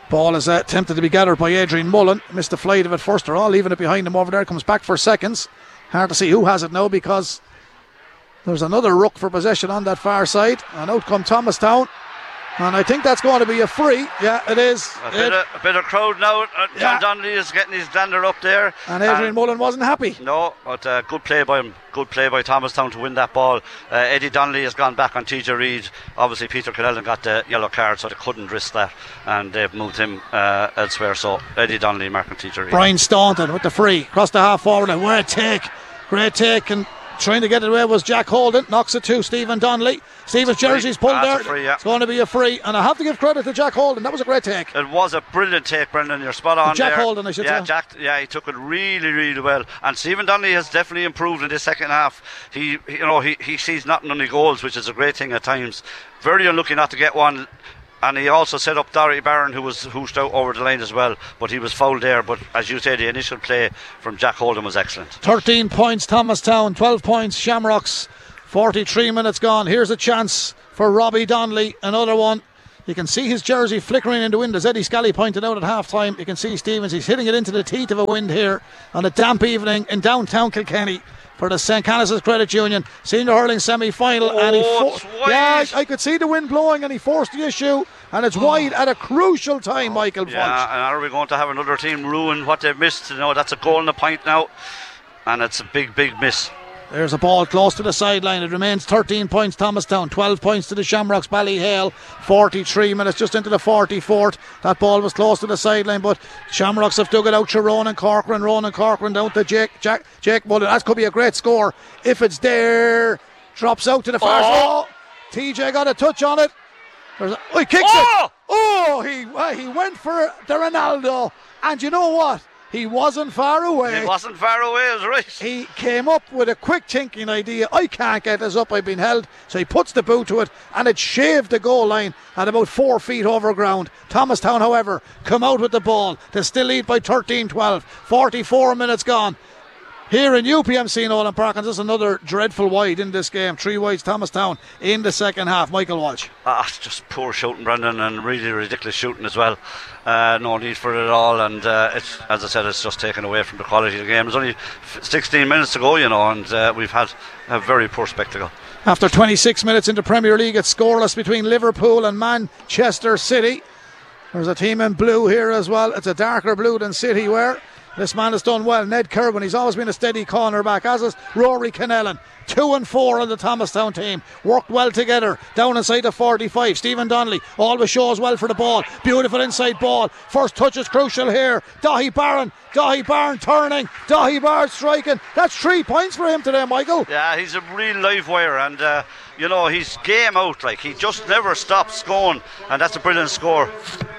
Ball is uh, attempted to be gathered by Adrian Mullen. Missed the flight of it first. They're all leaving it behind him over there. Comes back for seconds. Hard to see who has it now because there's another ruck for possession on that far side. And out come Thomastown. And I think that's going to be a free. Yeah, it is. A bit, of, a bit of crowd now. Uh, John yeah. Donnelly is getting his dander up there. And Adrian and Mullen wasn't happy. No, but uh, good play by him. Good play by Thomastown to win that ball. Uh, Eddie Donnelly has gone back on T J Reid. Obviously, Peter Connellan got the yellow card, so they couldn't risk that. And they've moved him uh, elsewhere. So Eddie Donnelly marking T J Reid. Brian Staunton with the free. Across the half forward line. Great take. Great take. And trying to get it away was Jack Holden. Knocks it to Stephen Donnelly. Stephen's jersey's pulled there. Free, yeah. It's going to be a free. And I have to give credit to Jack Holden. That was a great take. It was a brilliant take, Brendan. You're spot on Jack there. Holden, I should yeah, say. Jack, yeah, he took it really, really well. And Stephen Donnelly has definitely improved in this second half. He, he you know, he, he sees nothing on the goals, which is a great thing at times. Very unlucky not to get one. And he also set up Dory Barron, who was hooshed out over the line as well, but he was fouled there. But as you say, the initial play from Jack Holden was excellent. thirteen points Thomastown, twelve points Shamrocks. forty-three minutes gone. Here's a chance for Robbie Donnelly, another one. You can see his jersey flickering in the wind, as Eddie Scally pointed out at half time. You can see Stevens, he's hitting it into the teeth of a wind here on a damp evening in downtown Kilkenny for the Saint Canice's Credit Union senior hurling semi-final. Oh, and he fo- yeah, I could see the wind blowing and he forced the issue, and it's oh. wide at a crucial time, Michael. Yeah, Walsh. and are we going to have another team ruin what they've missed? You know, that's a goal and a point now, and it's a big, big miss. There's a ball close to the sideline. It remains thirteen points Thomastown, twelve points to the Shamrocks Ballyhale. forty-three minutes just into the forty-fourth. That ball was close to the sideline, but Shamrocks have dug it out to Ronan Corcoran. Ronan Corcoran down to Jake Jack, Jake Mullen. That could be a great score if it's there. Drops out to the far side. Oh. T J got a touch on it. There's a, oh, he kicks oh. it. Oh, he uh, he went for the Ronaldo, and you know what? He wasn't far away. He wasn't far away, is right. He came up with a quick thinking idea. I can't get this up, I've been held. So he puts the boot to it, and it shaved the goal line at about four feet over ground. Thomastown, however, come out with the ball. They still lead by thirteen twelve. forty-four minutes gone. Here in U P M C Nolan Park, and there's another dreadful wide in this game. Three wides Thomastown in the second half. Michael Walsh. Ah, it's just poor shooting, Brendan, and really ridiculous shooting as well. Uh, no need for it at all, and uh, it's, as I said, it's just taken away from the quality of the game. There's only sixteen minutes to go, you know, and uh, we've had a very poor spectacle. After twenty-six minutes into Premier League, it's scoreless between Liverpool and Manchester City. There's a team in blue here as well. It's a darker blue than City wear. This man has done well, Ned Kerwin. He's always been a steady cornerback, as is Rory Connellan. Two and four on the Thomastown team. Worked well together. Down inside the forty-five. Stephen Donnelly always shows well for the ball. Beautiful inside ball. First touch is crucial here. Dahi Barron. Dahi Barron turning. Dahi Barron striking. That's three points for him today, Michael. Yeah, he's a real live wire, and uh, you know, he's game out. Like, he just never stops going, and that's a brilliant score.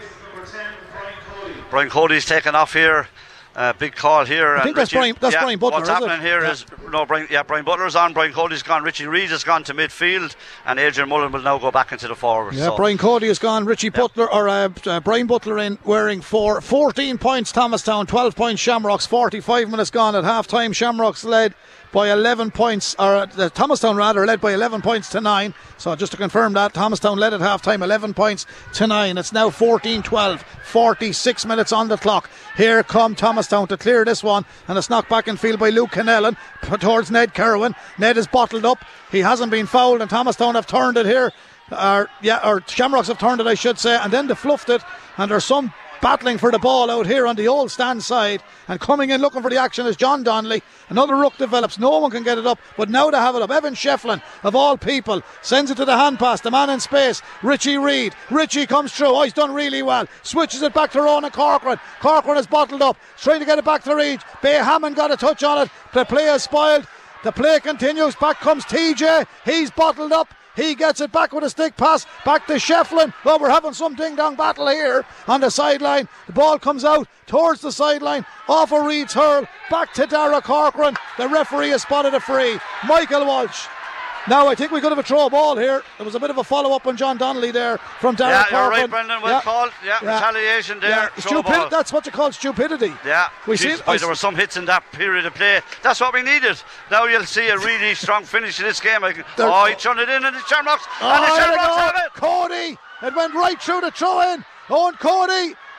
Brian Cody's taken off here. Uh, big call here. I think and that's, Richie, Brian, that's yeah, Brian Butler. What's happening here yeah. is no, Brian, yeah, Brian Butler's on. Brian Cody's gone. Richie Reid has gone to midfield, and Adrian Mullen will now go back into the forward. Yeah, so. Brian Cody has gone. Richie yeah. Butler or uh, uh, Brian Butler in wearing four. fourteen points Thomastown, twelve points Shamrocks. forty-five minutes gone at half time. Shamrocks led by eleven points, or uh, Thomastown rather led by eleven points to nine. So just to confirm that, Thomastown led at half time eleven points to nine. It's now fourteen twelve, forty-six minutes on the clock. Here come Thomastown to clear this one, and it's knocked back in field by Luke Connellan towards Ned Kerwin. Ned is bottled up. He hasn't been fouled, and Thomastown have turned it here. Or, yeah, or Shamrocks have turned it, I should say, and then they fluffed it, and there's some battling for the ball out here on the old stand side, and coming in looking for the action is John Donnelly. Another ruck develops, no one can get it up, but now they have it up. Evan Shefflin, of all people, sends it to the hand pass, the man in space, Richie Reid. Richie comes through, oh, he's done really well, switches it back to Ronan Corcoran. Corcoran is bottled up, trying to get it back to Reid. Bay Hammond got a touch on it, the play is spoiled, the play continues, back comes T J, he's bottled up. He gets it back with a stick pass, back to Shefflin. Oh, we're having some ding-dong battle here on the sideline. The ball comes out towards the sideline, off of Reid's hurl, back to Dara Corcoran. The referee has spotted a free. Michael Walsh. Now I think we could have a throw ball here. There was a bit of a follow-up on John Donnelly there from Dara yeah, Corcoran. Yeah, you're right, Brendan. Well yeah. called. Yeah, yeah, retaliation there. Yeah. Stupid, that's what you call stupidity. Yeah, we Jeez, see boy, there were some hits in that period of play. That's what we needed. Now you'll see a really strong finish in this game. I, oh, he turned it in, and the Shamrocks, oh, and the Shamrocks have it. Cody, it went right through the throw-in. Owen Cody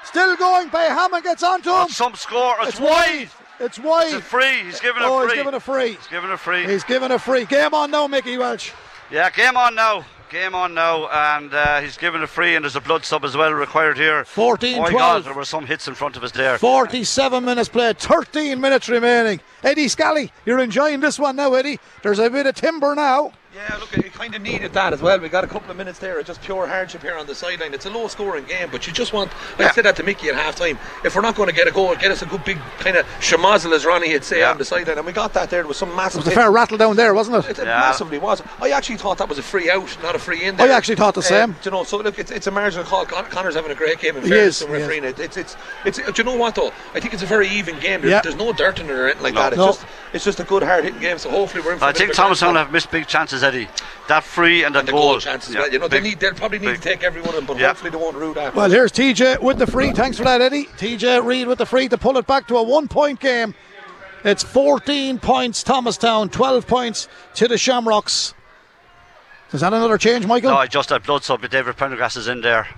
Still going. Bayhammond gets onto him. Some score. It's, It's wide. wide. It's wide. It's a free. He's giving oh, a free. he's giving a free. He's giving a free. He's giving a free. Game on now, Mickey Welch. Yeah, game on now. Game on now, and uh, he's given a free, and there's a blood sub as well required here. fourteen twelve. twelve. Oh my God, there were some hits in front of us there. forty-seven minutes played, thirteen minutes remaining. Eddie Scally, you're enjoying this one now, Eddie. There's a bit of timber now. Yeah, look, it kind of needed that as well. We got a couple of minutes there of just pure hardship here on the sideline. It's a low scoring game, but you just want, like yeah. I said that to Mickey at half time, if we're not going to get a goal, get us a good big kind of shamazel, as Ronnie would say, yeah. on the sideline, and we got that there. There was some massive. It was a fair rattle down there, wasn't it? It, it yeah. massively was. I actually thought that was a free out, not a free in there. I actually thought the same. Uh, you know, so look, it's, it's a marginal call. Con- Connor's having a great game in he fairness is, to refereeing it. It's, it's, it's, it's, do you know what though? I think it's a very even game. There's, yeah. there's no dirt in it or anything like no. that. It's no. just, it's just a good hard hitting game. So hopefully we're in for I a bit think of a Thomastown grand have missed big chances, Eddie. That free and, and the goal, goal chances. Yeah. Well, you know, big, they need, they'll probably need big. to take every one of them, but yeah. hopefully they won't rule that. Well, here's T J with the free. Thanks for that, Eddie. T J Reid with the free to pull it back to a one-point game. It's fourteen points, Thomastown, twelve points to the Shamrocks. Is that another change, Michael? No, I just had blood sub, but David Prendergast is in there.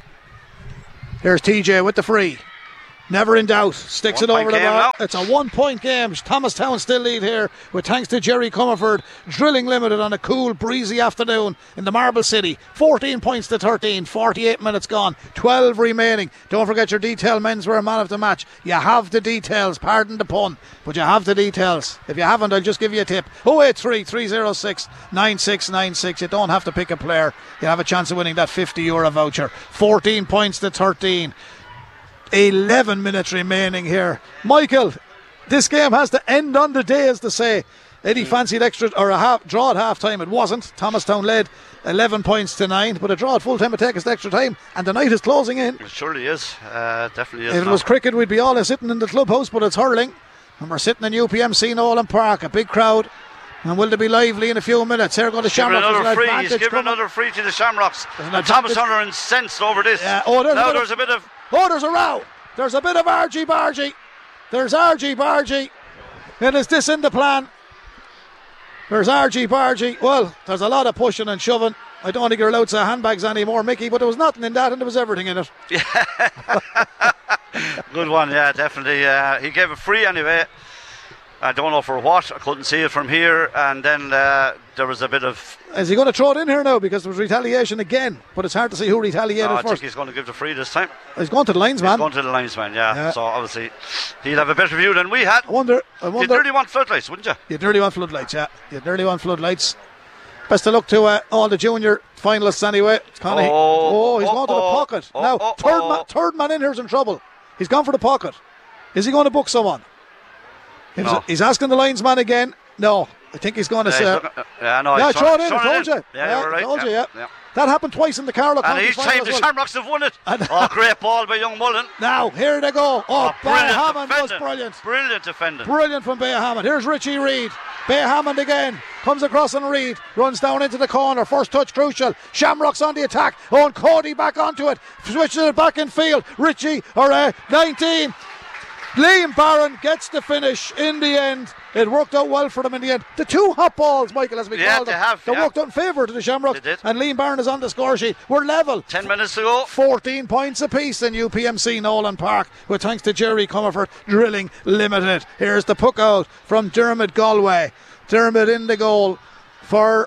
Here's T J with the free. Never in doubt. Sticks One it over the game bar. now. It's a one point game. Thomastown still lead here with thanks to Jerry Comerford. Drilling Limited on a cool, breezy afternoon in the Marble City. fourteen points to thirteen. forty-eight minutes gone. twelve remaining. Don't forget your detail menswear man of the match. You have the details. Pardon the pun, but you have the details. If you haven't, I'll just give you a tip. oh eight three, three oh six, nine six nine six. You don't have to pick a player. You have a chance of winning that fifty euro voucher. fourteen points to thirteen. eleven minutes remaining here. Michael, this game has to end on the day, as to say. Eddie fancied extra or a half draw at half time. It wasn't. Thomastown led eleven points to nine, but a draw at full time would take us to extra time, and the night is closing in. It surely is. Uh, definitely is. If it now. was cricket, we'd be all sitting in the clubhouse, but it's hurling, and we're sitting in U P M C Nolan Park, a big crowd. And will they be lively in a few minutes? Here go the Shamrocks. Another free. He's giving another free to the Shamrocks. And Thomastown are incensed over this. Yeah. Oh, there's now a there's of, a bit of. Oh, there's a row. There's a bit of argy bargy. There's argy bargy. And is this in the plan? There's argy bargy. Well, there's a lot of pushing and shoving. I don't think you're allowed to say handbags anymore, Mickey, but there was nothing in that and there was everything in it. Good one, yeah, definitely. Uh, he gave a free anyway. I don't know for what. I couldn't see it from here. And then uh, there was a bit of. Is he going to throw it in here now? Because there was retaliation again. But it's hard to see who retaliated no, I first. I think he's going to give the free this time. He's going to the linesman. He's going to the linesman, yeah. yeah. So obviously he'll have a better view than we had. I wonder. I wonder. You'd nearly want floodlights, wouldn't you? You'd nearly want floodlights, yeah. You'd nearly want floodlights. Best of luck to uh, all the junior finalists anyway. It's kind of. Oh, oh, he's oh, going to the oh, pocket. oh, now, oh, third, oh. Man, third man in here's in trouble. He's gone for the pocket. Is he going to book someone? He's, No. he's asking the linesman again. No, I think he's going to Yeah, say. he's looking- uh, yeah, no, yeah, he's throw it thrown- in. I thrown it told in. you. Yeah, you were right, I told yeah, you. Yeah. yeah. That happened twice in the Carlow And County each final time as the well. Shamrocks have won it. Oh, great ball by young Mullen. Now, here they go. Oh, Oh, brilliant Hammond was defending. brilliant. Brilliant defending. Brilliant from Bay Hammond. Here's Richie Reid. Bay Hammond again. Comes across and Reid. Runs down into the corner. First touch crucial. Shamrocks on the attack. Oh, and Cody back onto it. Switches it back in field. Richie, or uh, nineteen. Liam Barron gets the finish in the end. It worked out well for them in the end. The two hot balls, Michael, as we Yeah, call them, they have, they yeah. worked out in favour to the Shamrocks. They did. And Liam Barron is on the score sheet. We're level. Ten minutes to go. fourteen points apiece in U P M C Nolan Park, with thanks to Jerry Comerford Drilling Limited. Here's the puck out from Dermot Galway. Dermot in the goal for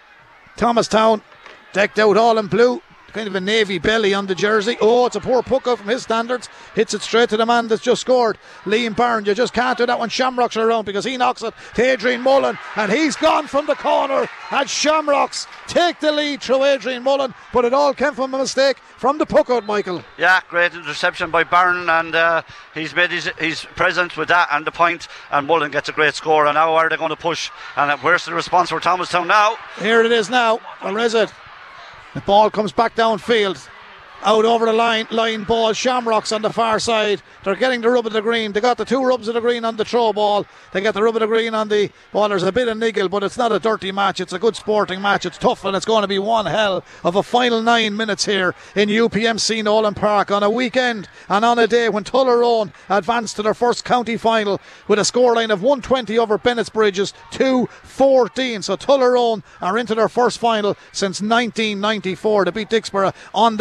Thomastown, decked out all in blue. Kind of a navy belly on the jersey. Oh, it's a poor puck out from his standards. Hits it straight to the man that's just scored. Liam Byrne. You just can't do that when Shamrocks are around, because he knocks it to Adrian Mullen, and he's gone from the corner. And Shamrocks take the lead through Adrian Mullen, but it all came from a mistake from the puck out, Michael. Yeah, great interception by Byrne, and uh, he's made his, his presence with that and the point, and Mullen gets a great score. And now are they going to push? And uh, where's the response for Thomastown now? Here it is now. Where is it? The ball comes back downfield. Out over the line, line ball. Shamrocks on the far side. They're getting the rub of the green. They got the two rubs of the green on the throw ball. They get the rub of the green on the ball. There's a bit of niggle, but it's not a dirty match. It's a good sporting match. It's tough, and it's going to be one hell of a final nine minutes here in U P M C Nolan Park on a weekend and on a day when Tullaroan advanced to their first county final with a scoreline of one twenty over Bennett's Bridges, two fourteen. So Tullaroan are into their first final since nineteen ninety-four to beat Dixborough on that day. Will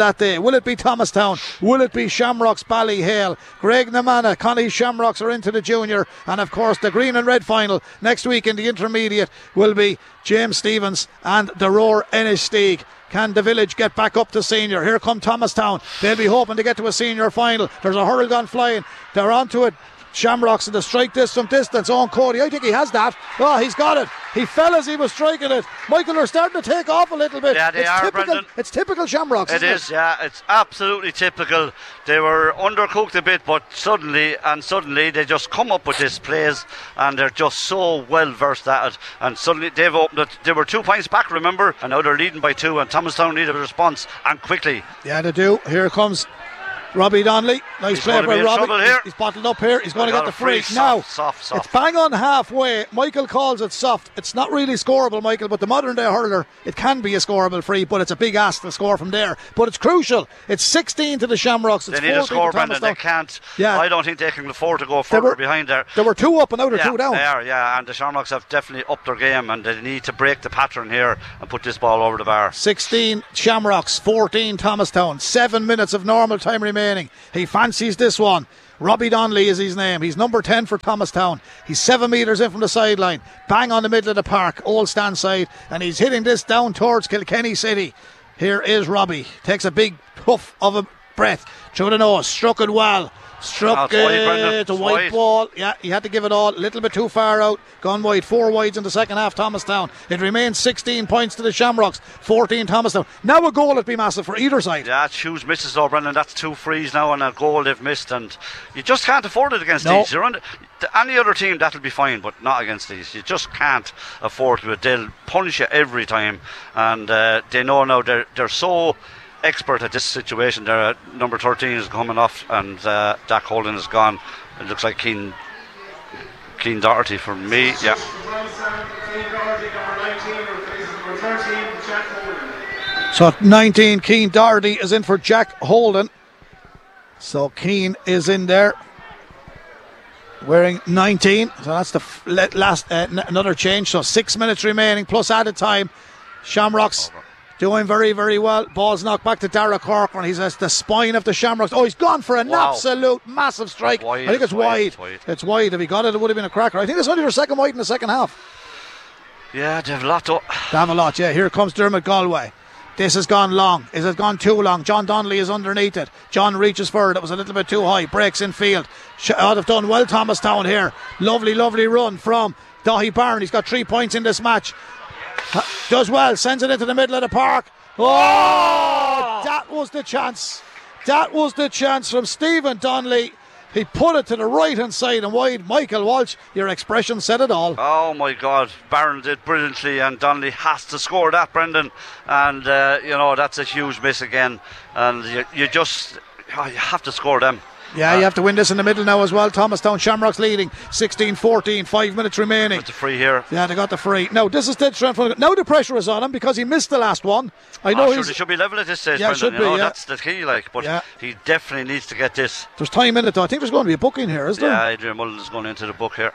Will it be Thomastown? Will it be Shamrocks Ballyhale? Greg Namana, Connie Shamrocks are into the junior, and of course the green and red final next week in the intermediate will be James Stevens and the Roar Ennistig. Can the village get back up to senior? Here come Thomastown. They'll be hoping to get to a senior final. There's a hurl gun flying. They're onto it. Shamrocks in the strike this from distance. On Cody, I think he has that. Oh, he's got it. He fell as he was striking it. Michael, they're starting to take off a little bit. Yeah, they it's are, typical, Brendan. It's typical Shamrocks. It is, it? yeah. It's absolutely typical. They were undercooked a bit, but suddenly and suddenly they just come up with this plays, and they're just so well versed at it. And suddenly they've opened it. They were two points back, remember, and now they're leading by two. And Thomastown need a response, and quickly. Yeah, they do. Here comes Robbie Donnelly. Nice He's play for Robbie. He's, he's bottled up here. He's going to get the free. Soft, now, soft, soft. it's bang on halfway. Michael calls it soft. It's not really scoreable, Michael, but the modern day hurler, it can be a scoreable free, but it's a big ask to score from there. But it's crucial. It's sixteen to the Shamrocks. It's they need a score, Brendan. They can't. Yeah. I don't think they can afford to go further were, behind there. There were two up and now they're yeah, two down. They are, yeah, and the Shamrocks have definitely upped their game, and they need to break the pattern here and put this ball over the bar. sixteen Shamrocks, fourteen Thomastown. Seven minutes of normal time remaining. He fancies this one. Robbie Donnelly is his name. He's number ten for Thomastown. He's seven metres in from the sideline. Bang on the middle of the park, old stand side, and he's hitting this down towards Kilkenny City. Here is Robbie. Takes a big puff of a breath through the nose. Struck it well. Struck no, it. A white ball. Yeah, he had to give it all. A little bit too far out. Gone wide. Four wides in the second half, Thomastown. It remains sixteen points to the Shamrocks. fourteen Thomastown. Now a goal would be massive for either side. Yeah, it's huge misses though, Brendan. That's two frees now and a goal they've missed. And you just can't afford it against no. these. You're under, any other team, that'll be fine, but not against these. You just can't afford to. They'll punish you every time. And uh, they know now they're, they're so expert at this situation. Their uh, number thirteen is coming off, and uh, Jack Holden is gone. It looks like Keane Keane Doherty for me. Yeah. So nineteen, Keane Doherty is in for Jack Holden. So Keane is in there wearing nineteen. So that's the f- last uh, n- another change. So six minutes remaining plus added time. Shamrocks doing very, very well. Ball's knocked back to Dara Corcoran. He's at the spine of the Shamrocks. Oh, he's gone for an wow. absolute massive strike. Wide, I think it's wide. wide. It's wide. If he got it, it would have been a cracker. I think it's only their second wide in the second half. Yeah, they have a lot to... They have a lot, yeah. Here comes Dermot Galway. This has gone long. Is it gone too long? John Donnelly is underneath it. John reaches for it. It was a little bit too high. Breaks in field. Should have done well, Thomastown here. Lovely, lovely run from Dahi Barron. He's got three points in this match. Does well. Sends it into the middle of the park. Oh, that was the chance. That was the chance from Stephen Donnelly. He put it to the right hand side and wide. Michael Walsh, your expression said it all. Oh my God, Barron did brilliantly, and Donnelly has to score that, Brendan. And uh, you know, that's a huge miss again. And you, you just oh, you have to score them. Yeah, uh, you have to win this in the middle now as well. Thomastown Shamrocks leading sixteen fourteen, five minutes remaining. With the free here. Yeah, they got the free. Now this is dead straight front. Now the pressure is on him because he missed the last one. I know oh, he's sure, they should be level at this stage, yeah, Brendan. should you be, know, yeah. That's the key, like. But yeah. he definitely needs to get this. There's time in it though. I think there's going to be a booking here, is there? Yeah, Adrian Mullen is going into the book here.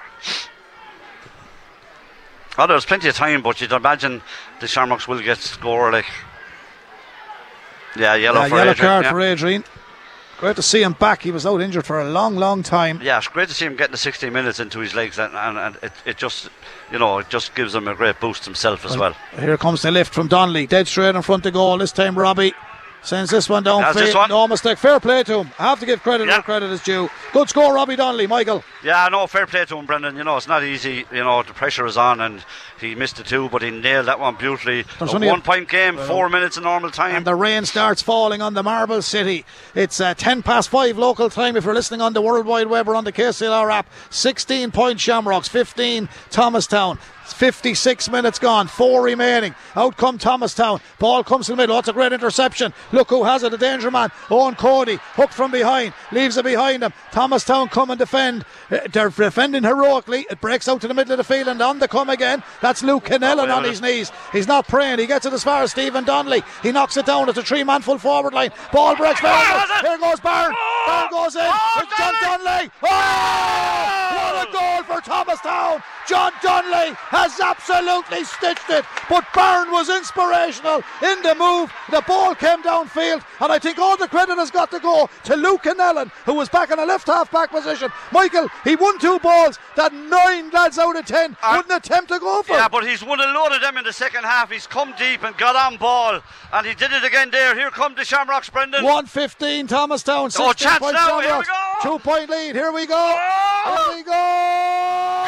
Oh, there's plenty of time, but you'd imagine the Shamrocks will get score, like. Yeah, yellow yeah, for yellow Adrian. card yeah. for Adrian. Great to see him back. He was out injured for a long, long time. Yeah, it's great to see him getting the sixty minutes into his legs, and, and, and it, it just, you know, it just gives him a great boost himself as well. well. Here comes the lift from Donnelly, dead straight in front of goal. This time Robbie sends this one down. That's this one. No mistake. Fair play to him. I have to give credit where credit is due. Good score, Robbie Donnelly. Michael. Yeah, no, fair play to him, Brendan. You know, it's not easy. You know, the pressure is on, and he missed the two, but he nailed that one beautifully. There's a one-point game, well, four minutes of normal time. And the rain starts falling on the Marble City. It's uh, ten past five local time if you're listening on the World Wide Web or on the K C L R app. sixteen point Shamrocks, fifteen Thomastown. fifty-six minutes gone, four remaining. Out come Thomastown. Ball comes to the middle. Oh, it's a great interception. Look who has it, a danger man. Owen Cody, hooked from behind, leaves it behind him. Thomastown come and defend. Uh, they're defending heroically. It breaks out to the middle of the field and on the come again. That's Luke Kennellan on his knees. He's not praying. He gets it as far as Stephen Donnelly. He knocks it down. It's a three-man full forward line. Ball breaks. Oh, here goes Barron. Barron goes in. It's John Donnelly. Oh! What a goal for Thomas. Thomastown. John Donnelly has absolutely stitched it, but Byrne was inspirational in the move. The ball came downfield, and I think all the credit has got to go to Luke Canellan, who was back in a left half back position. Michael, he won two balls that nine lads out of ten uh, wouldn't attempt to go for. Yeah, but he's won a load of them in the second half. He's come deep and got on ball, and he did it again there. Here come the Shamrocks, Brendan. one fifteen Thomastown. Oh, chance point now. Shamrocks. Here we go. Two point lead. Here we go. Oh. Here we go.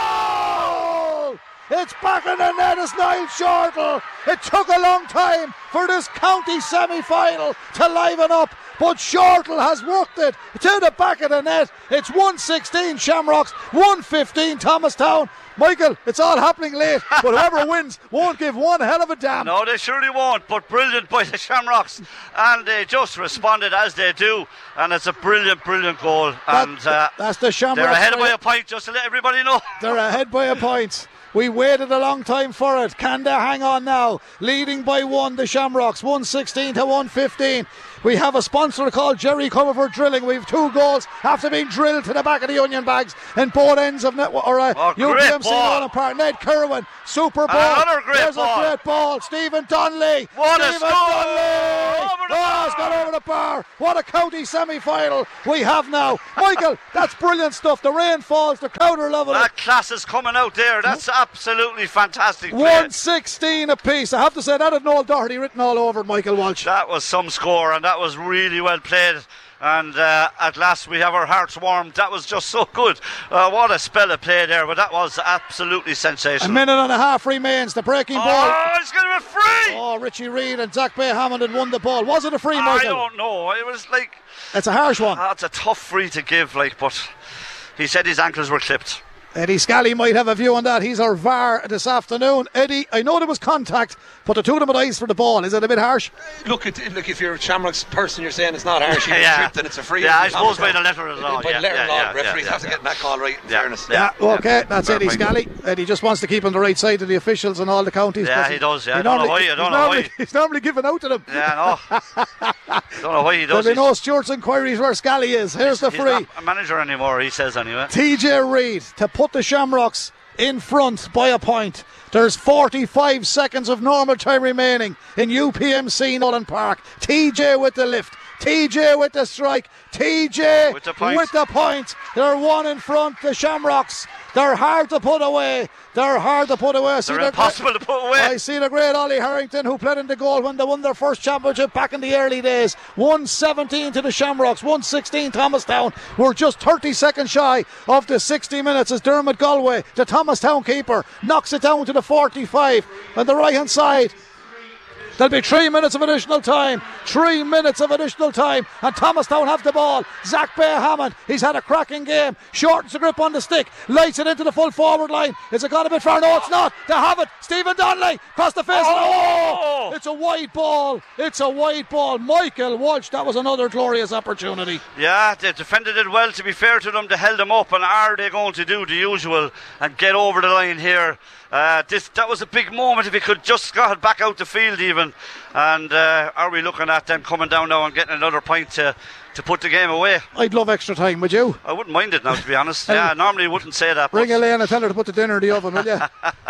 Goal! It's back in the net as Niall Shortall. It took a long time for this county semi-final to liven up, but Shortall has worked it to the back of the net. It's one sixteen Shamrocks, one fifteen Thomastown. Michael, it's all happening late, but whoever wins won't give one hell of a damn. No, they surely won't, but brilliant by the Shamrocks, and they just responded as they do, and it's a brilliant, brilliant goal. That, and uh, that's the Shamrocks. They're ahead by a point, just to let everybody know. They're ahead by a point. We waited a long time for it. Can they hang on now? Leading by one, the Shamrocks, one sixteen to one fifteen. We have a sponsor called Jerry Comerford Drilling. We have two goals after being drilled to the back of the onion bags in both ends of net, or uh, oh, U P M C Nolan Park. Ned Kerwin, super ball. Another great There's ball. a great ball. Stephen Donnelly. What Stephen a score! Donnelly. Oh, it's gone over the bar. What a county semi-final we have now. Michael, that's brilliant stuff. The rain falls. The crowd are loving that it. class is coming out there. That's absolutely fantastic. one sixteen apiece. I have to say, that had Noel Doherty written all over it, Michael Walsh. That was some score, and that was really well played. And uh, at last we have our hearts warmed. That was just so good. Uh, what a spell of play there, but that was absolutely sensational. A minute and a half remains. The breaking oh, ball. Oh, it's going to be free! Oh, Richie Reid and Zach Bay Hammond had won the ball. Was it a free, Michael? I don't know. It was like... It's a harsh one. Uh, it's a tough free to give, like, but he said his ankles were clipped. Eddie Scally might have a view on that. He's our V A R this afternoon. Eddie, I know there was contact, but the two of them had eyes for the ball. Is it a bit harsh? Look, it, look if you're a Shamrocks person, you're saying it's not harsh. You're yeah. tripped and it's a free. Yeah, I suppose by the letter of the law. By yeah, the letter yeah, of law, yeah, referees yeah, have yeah, to get that call right. In yeah, fairness. Yeah, yeah okay, that's Fair Eddie point. Scally. Eddie just wants to keep on the right side of the officials and all the counties. Yeah, he does. Yeah, he I don't normally, know why. I don't he's know normally, why. He's normally giving out to them. Yeah, no. Don't know why he does. There'll be no Stewart's inquiries where Scally is. Here's he's, the he's free. Not a manager anymore, he says anyway. T J Reid to put the Shamrocks in front by a point. There's forty-five seconds of normal time remaining in U P M C Nolan Park. T J with the lift. T J with the strike. T J with the point. With the point. They're one in front, the Shamrocks. They're hard to put away. They're hard to put away. They're impossible the, to put away. I see the great Ollie Harrington, who played in the goal when they won their first championship back in the early days. one seventeen to the Shamrocks, one sixteen Thomastown. We're just thirty seconds shy of the sixty minutes as Dermot Galway, the Thomastown keeper, knocks it down to the forty-five on the right hand side. There'll be three minutes of additional time. Three minutes of additional time. And Thomastown have the ball. Zach Bay Hammond, he's had a cracking game. Shortens the grip on the stick. Lights it into the full forward line. Is it got a bit far? No, it's not. They have it. Stephen Donnelly across the face. Oh! Oh! It's a wide ball. It's a wide ball. Michael Walsh, that was another glorious opportunity. Yeah, they defended it well. To be fair to them, they held them up. And are they going to do the usual and get over the line here? Uh, this that was a big moment. If he could just got back out the field even. And uh, are we looking at them coming down now and getting another point to to put the game away? I'd love extra time, would you? I wouldn't mind it now, to be honest. Yeah, normally wouldn't say that. Bring Elaine and tell her to put the dinner in the oven, will you?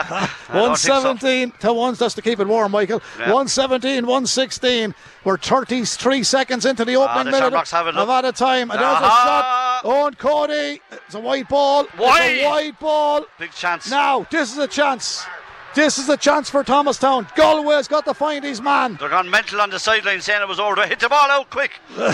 one seventeen so. to one, just to keep it warm, Michael. Yeah. one seventeen, one sixteen. We're thirty-three seconds into the opening ah, the minute have it, of added time. And there's a shot. Owen Cody. It's a wide ball. Wide. It's a wide ball. Big chance. Now, this is a chance. This is a chance for Thomastown. Galway's got to find his man. They're gone mental on the sideline saying it was over. Hit the ball out quick.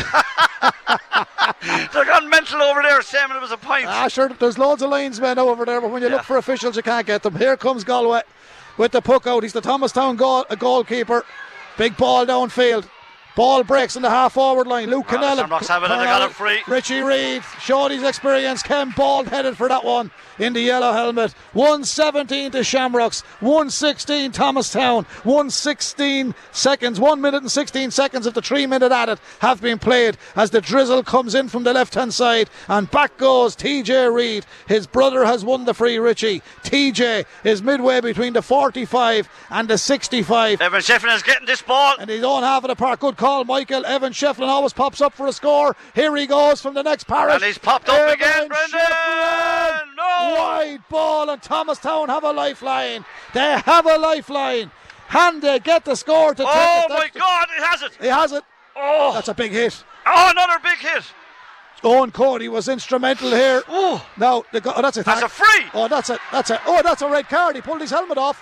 They're gone mental over there saying it was a point. Ah, sure, there's loads of linesmen over there, but when you yeah. look for officials, you can't get them. Here comes Galway with the puck out. He's the Thomastown goal, a goalkeeper. Big ball downfield. Ball breaks in the half forward line. Luke well, Canellan. Shamrocks have it and they got it free. Richie Reid showed his experience. Came bald headed for that one in the yellow helmet. one seventeen to Shamrocks. one sixteen Thomastown. one sixteen seconds. one minute and sixteen seconds of the three minute added have been played as the drizzle comes in from the left hand side. And back goes T J Reid. His brother has won the free, Richie. T J is midway between the forty-five and the sixty-five. Evan Shefflin is getting this ball. And his own half of the park. Good call, Michael. Evan Shefflin always pops up for a score. Here he goes from the next parish. And he's popped up Evan again, Brendan. Shefflin. No. Wide wide ball, and Thomastown have a lifeline. They have a lifeline. Handy get the score to oh take it. my God, it has it. He has it. Oh, that's a big hit. Oh, another big hit. Owen Cody was instrumental here. Oh, now the go- oh, that's a that's a free. Oh, that's a that's a oh, that's a red card. He pulled his helmet off.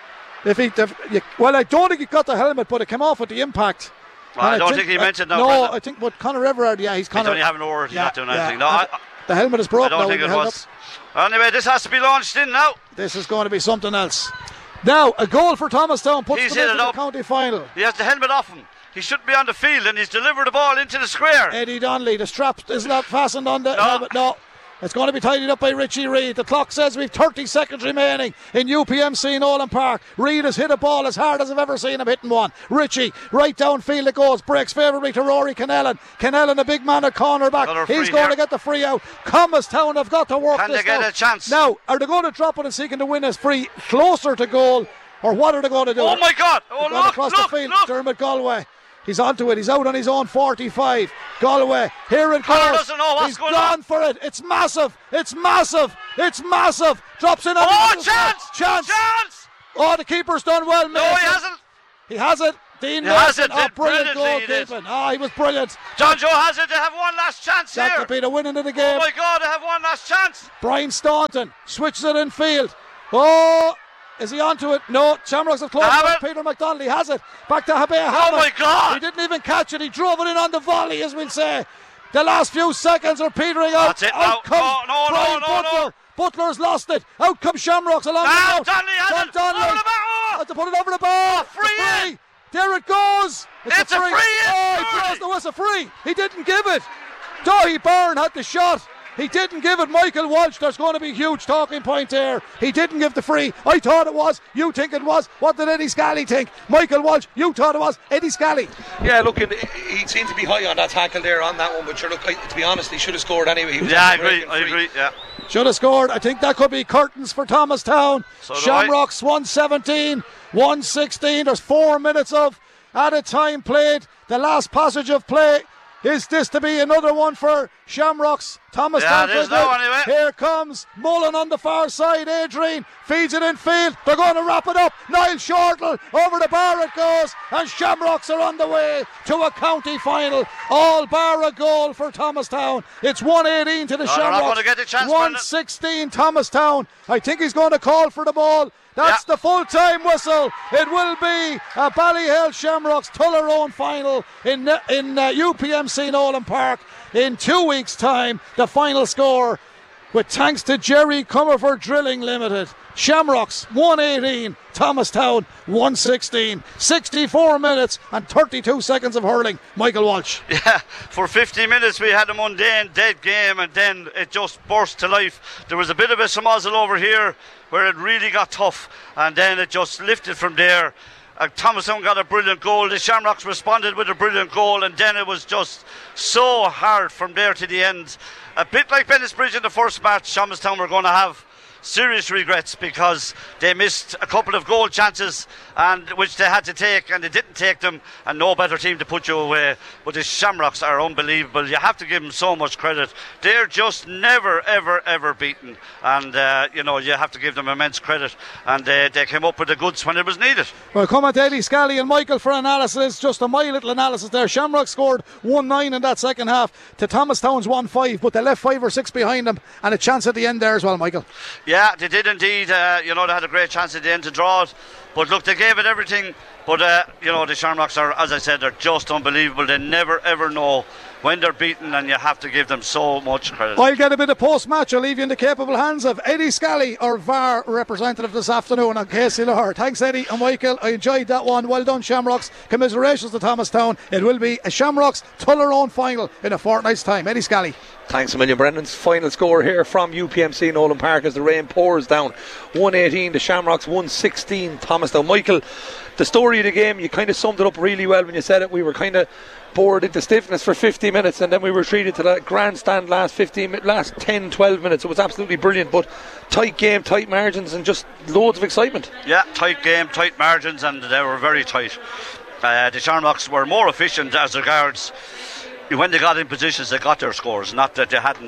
If he, if you, well, I don't think he got the helmet, but it came off with the impact. Well, I don't think, think he meant it. No, no Brendan. I think what Conor Everard. Yeah, he's Conor. He's only having a word. He's yeah, not doing yeah. anything. No, I, the helmet is broken. I don't now think it was. Up. Anyway, this has to be launched in now. This is going to be something else. Now, a goal for Thomastown puts He's them into the up. county final. He has the helmet off him. He shouldn't be on the field, and he's delivered the ball into the square. Eddie Donnelly, the strap is not fastened on the no. helmet. No. It's going to be tidied up by Richie Reid. The clock says we've thirty seconds remaining in U P M C Nolan Park. Reid has hit a ball as hard as I've ever seen him hitting one. Richie, right downfield it goes. Breaks favourably to Rory Kennellan. Kennellan, a big man at cornerback. He's going here. to get the free out. Thomastown have got to work Can this they get out. a chance? Now, are they going to drop it and seeking to win as free closer to goal? Or what are they going to do? Oh my God! Oh, look, across look, the field. look. Dermot Galway. He's onto it. He's out on his own forty-five. Galway, here it Conor goes. doesn't know what's He's going gone on. for it. It's massive. It's massive. It's massive. Drops in on Oh, the chance! Chance! Chance! Oh, the keeper's done well, No, Mason. he hasn't. He has it. Dean He has Mason. it. Oh, Did brilliant brilliantly, he goalkeeping. Oh, he was brilliant. John Joe has it. They have one last chance That here. could be the winning of the game. Oh my God, they have one last chance. Brian Staunton switches it in field. Oh, is he onto it? No, Shamrocks have closed Have it. Peter McDonnell, he has it. Back to Habea Oh my God. He didn't even catch it. He drove it in on the volley, as we'll say. The last few seconds are petering out. That's it out now. comes No, no, Brian no, no, Butler. no. Butler's lost it. Out comes Shamrocks along Now the Donnelly has John it. Donnelly. Over the bar. Has to put it over the bar. Oh, free The in. There it goes. It's, It's a a free. free in, Oh, he surely. blows the whistle. Free. He didn't give it. Dahi Byrne had the shot. He didn't give it. Michael Walsh, there's going to be a huge talking point there. He didn't give the free. I thought it was. You think it was. What did Eddie Scally think? Michael Walsh, you thought it was. Eddie Scally. Yeah, look, it, he seemed to be high on that tackle there on that one, but sure, look, I, to be honest, he should have scored anyway. He was Yeah, I on the break agree. and I free. agree. Yeah. Should have scored. I think that could be curtains for Thomastown. So do Shamrocks one seventeen, one sixteen. There's four minutes of added time played. The last passage of play. Is this to be another one for Shamrocks? Thomastown. Yeah, it is now anyway. Here comes Mullen on the far side. Adrian feeds it in field. They're going to wrap it up. Niall Shortle over the bar it goes, and Shamrocks are on the way to a county final. All bar a goal for Thomastown. It's one eighteen to the No, they're not Shamrocks. going to get the chance, one Brendan. sixteen Thomastown. I think he's going to call for the ball. That's Yeah. the full-time whistle. It will be a Ballyhale Shamrocks Tullaroan final in in uh, U P M C Nolan Park in two weeks' time. The final score, with thanks to Jerry Comerford Drilling Limited. Shamrocks one eighteen, Thomastown one sixteen. sixty-four minutes and thirty-two seconds of hurling. Michael Walsh. Yeah, for fifty minutes we had a mundane dead game, and then it just burst to life. There was a bit of a smozzle over here where it really got tough, and then it just lifted from there. Uh, Thomastown got a brilliant goal. The Shamrocks responded with a brilliant goal, and then it was just so hard from there to the end. A bit like Bennettsbridge in the first match, Thomastown were going to have serious regrets because they missed a couple of goal chances, and which they had to take, and they didn't take them, and no better team to put you away. But the Shamrocks are unbelievable. You have to give them so much credit. They're just never ever ever beaten, and uh, you know, you have to give them immense credit, and they, they came up with the goods when it was needed. Well, come on to Eddie Scally and Michael for analysis. Just a my little analysis there. Shamrock scored one nine in that second half to Thomastown's one five, but they left five or six behind them, and a chance at the end there as well, Michael. Yeah, they did indeed. Uh, you know, they had a great chance at the end to draw it. But look, they gave it everything. But, uh, you know, the Shamrocks are, as I said, they're just unbelievable. They never, ever know when they're beaten, and you have to give them so much credit. I'll get a bit of post-match. I'll leave you in the capable hands of Eddie Scally, our V A R representative this afternoon on K C L R. Thanks, Eddie and Michael. I enjoyed that one. Well done, Shamrocks. Commiserations to Thomastown. It will be a Shamrocks Tullaroan final in a fortnight's time. Eddie Scally. Thanks a million, Brendan's final score here from U P M C Nolan Park as the rain pours down. one eighteen to Shamrocks, one sixteen Thomastown. Michael, the story of the game, you kind of summed it up really well when you said it. We were kind of bored into stiffness for fifty minutes, and then we were treated to that grandstand last fifteen, last ten, twelve minutes. It was absolutely brilliant, but tight game, tight margins, and just loads of excitement. Yeah, tight game, tight margins, and they were very tight. Uh, the Shamrocks were more efficient as regards when they got in positions, they got their scores, not that they hadn't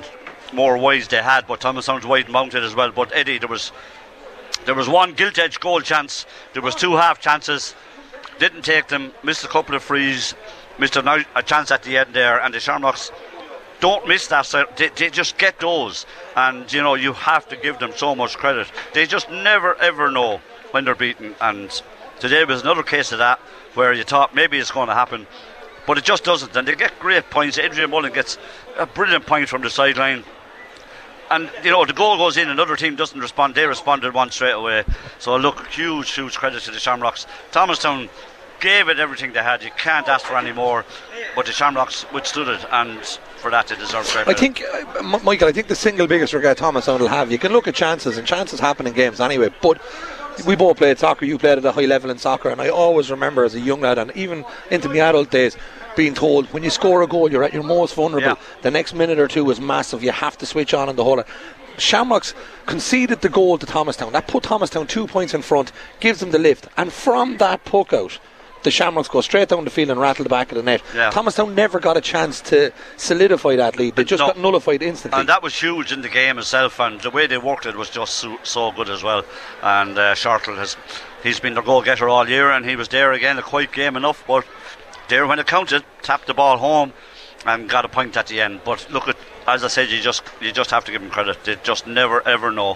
more wides they had, but Thomastown's wide mounted as well. But Eddie, there was there was one gilt-edged goal chance, there was two half chances, didn't take them, missed a couple of frees, missed a, a chance at the end there, and the Shamrocks don't miss that. So they, they just get those, and you know, you have to give them so much credit. They just never ever know when they're beaten, and today was another case of that, where you thought maybe it's going to happen, but it just doesn't, and they get great points. Adrian Mullen gets a brilliant point from the sideline, and you know, the goal goes in, another team doesn't respond, they responded one straight away. So look, huge huge credit to the Shamrocks. Thomastown gave it everything they had, you can't ask for any more, but the Shamrocks withstood it, and for that they deserve credit. I think, uh, Michael, I think the single biggest regret Thomastown will have, you can look at chances, and chances happen in games anyway, but we both played soccer, you played at a high level in soccer, and I always remember as a young lad, and even into my adult days, being told when you score a goal you're at your most vulnerable. Yeah. The next minute or two is massive, you have to switch on in the whole. Shamrocks conceded the goal to Thomastown, that put Thomastown two points in front, gives them the lift, and from that puck out the Shamrocks go straight down the field and rattle the back of the net. Yeah. Thomastown never got a chance to solidify that lead, they just no. got nullified instantly, and that was huge in the game itself, and the way they worked it was just so, so good as well. And uh, Shortall has he's been their goal getter all year, and he was there again, a quiet game enough, but there when it counted, tapped the ball home and got a point at the end. But look, at as I said, you just you just have to give them credit, they just never ever know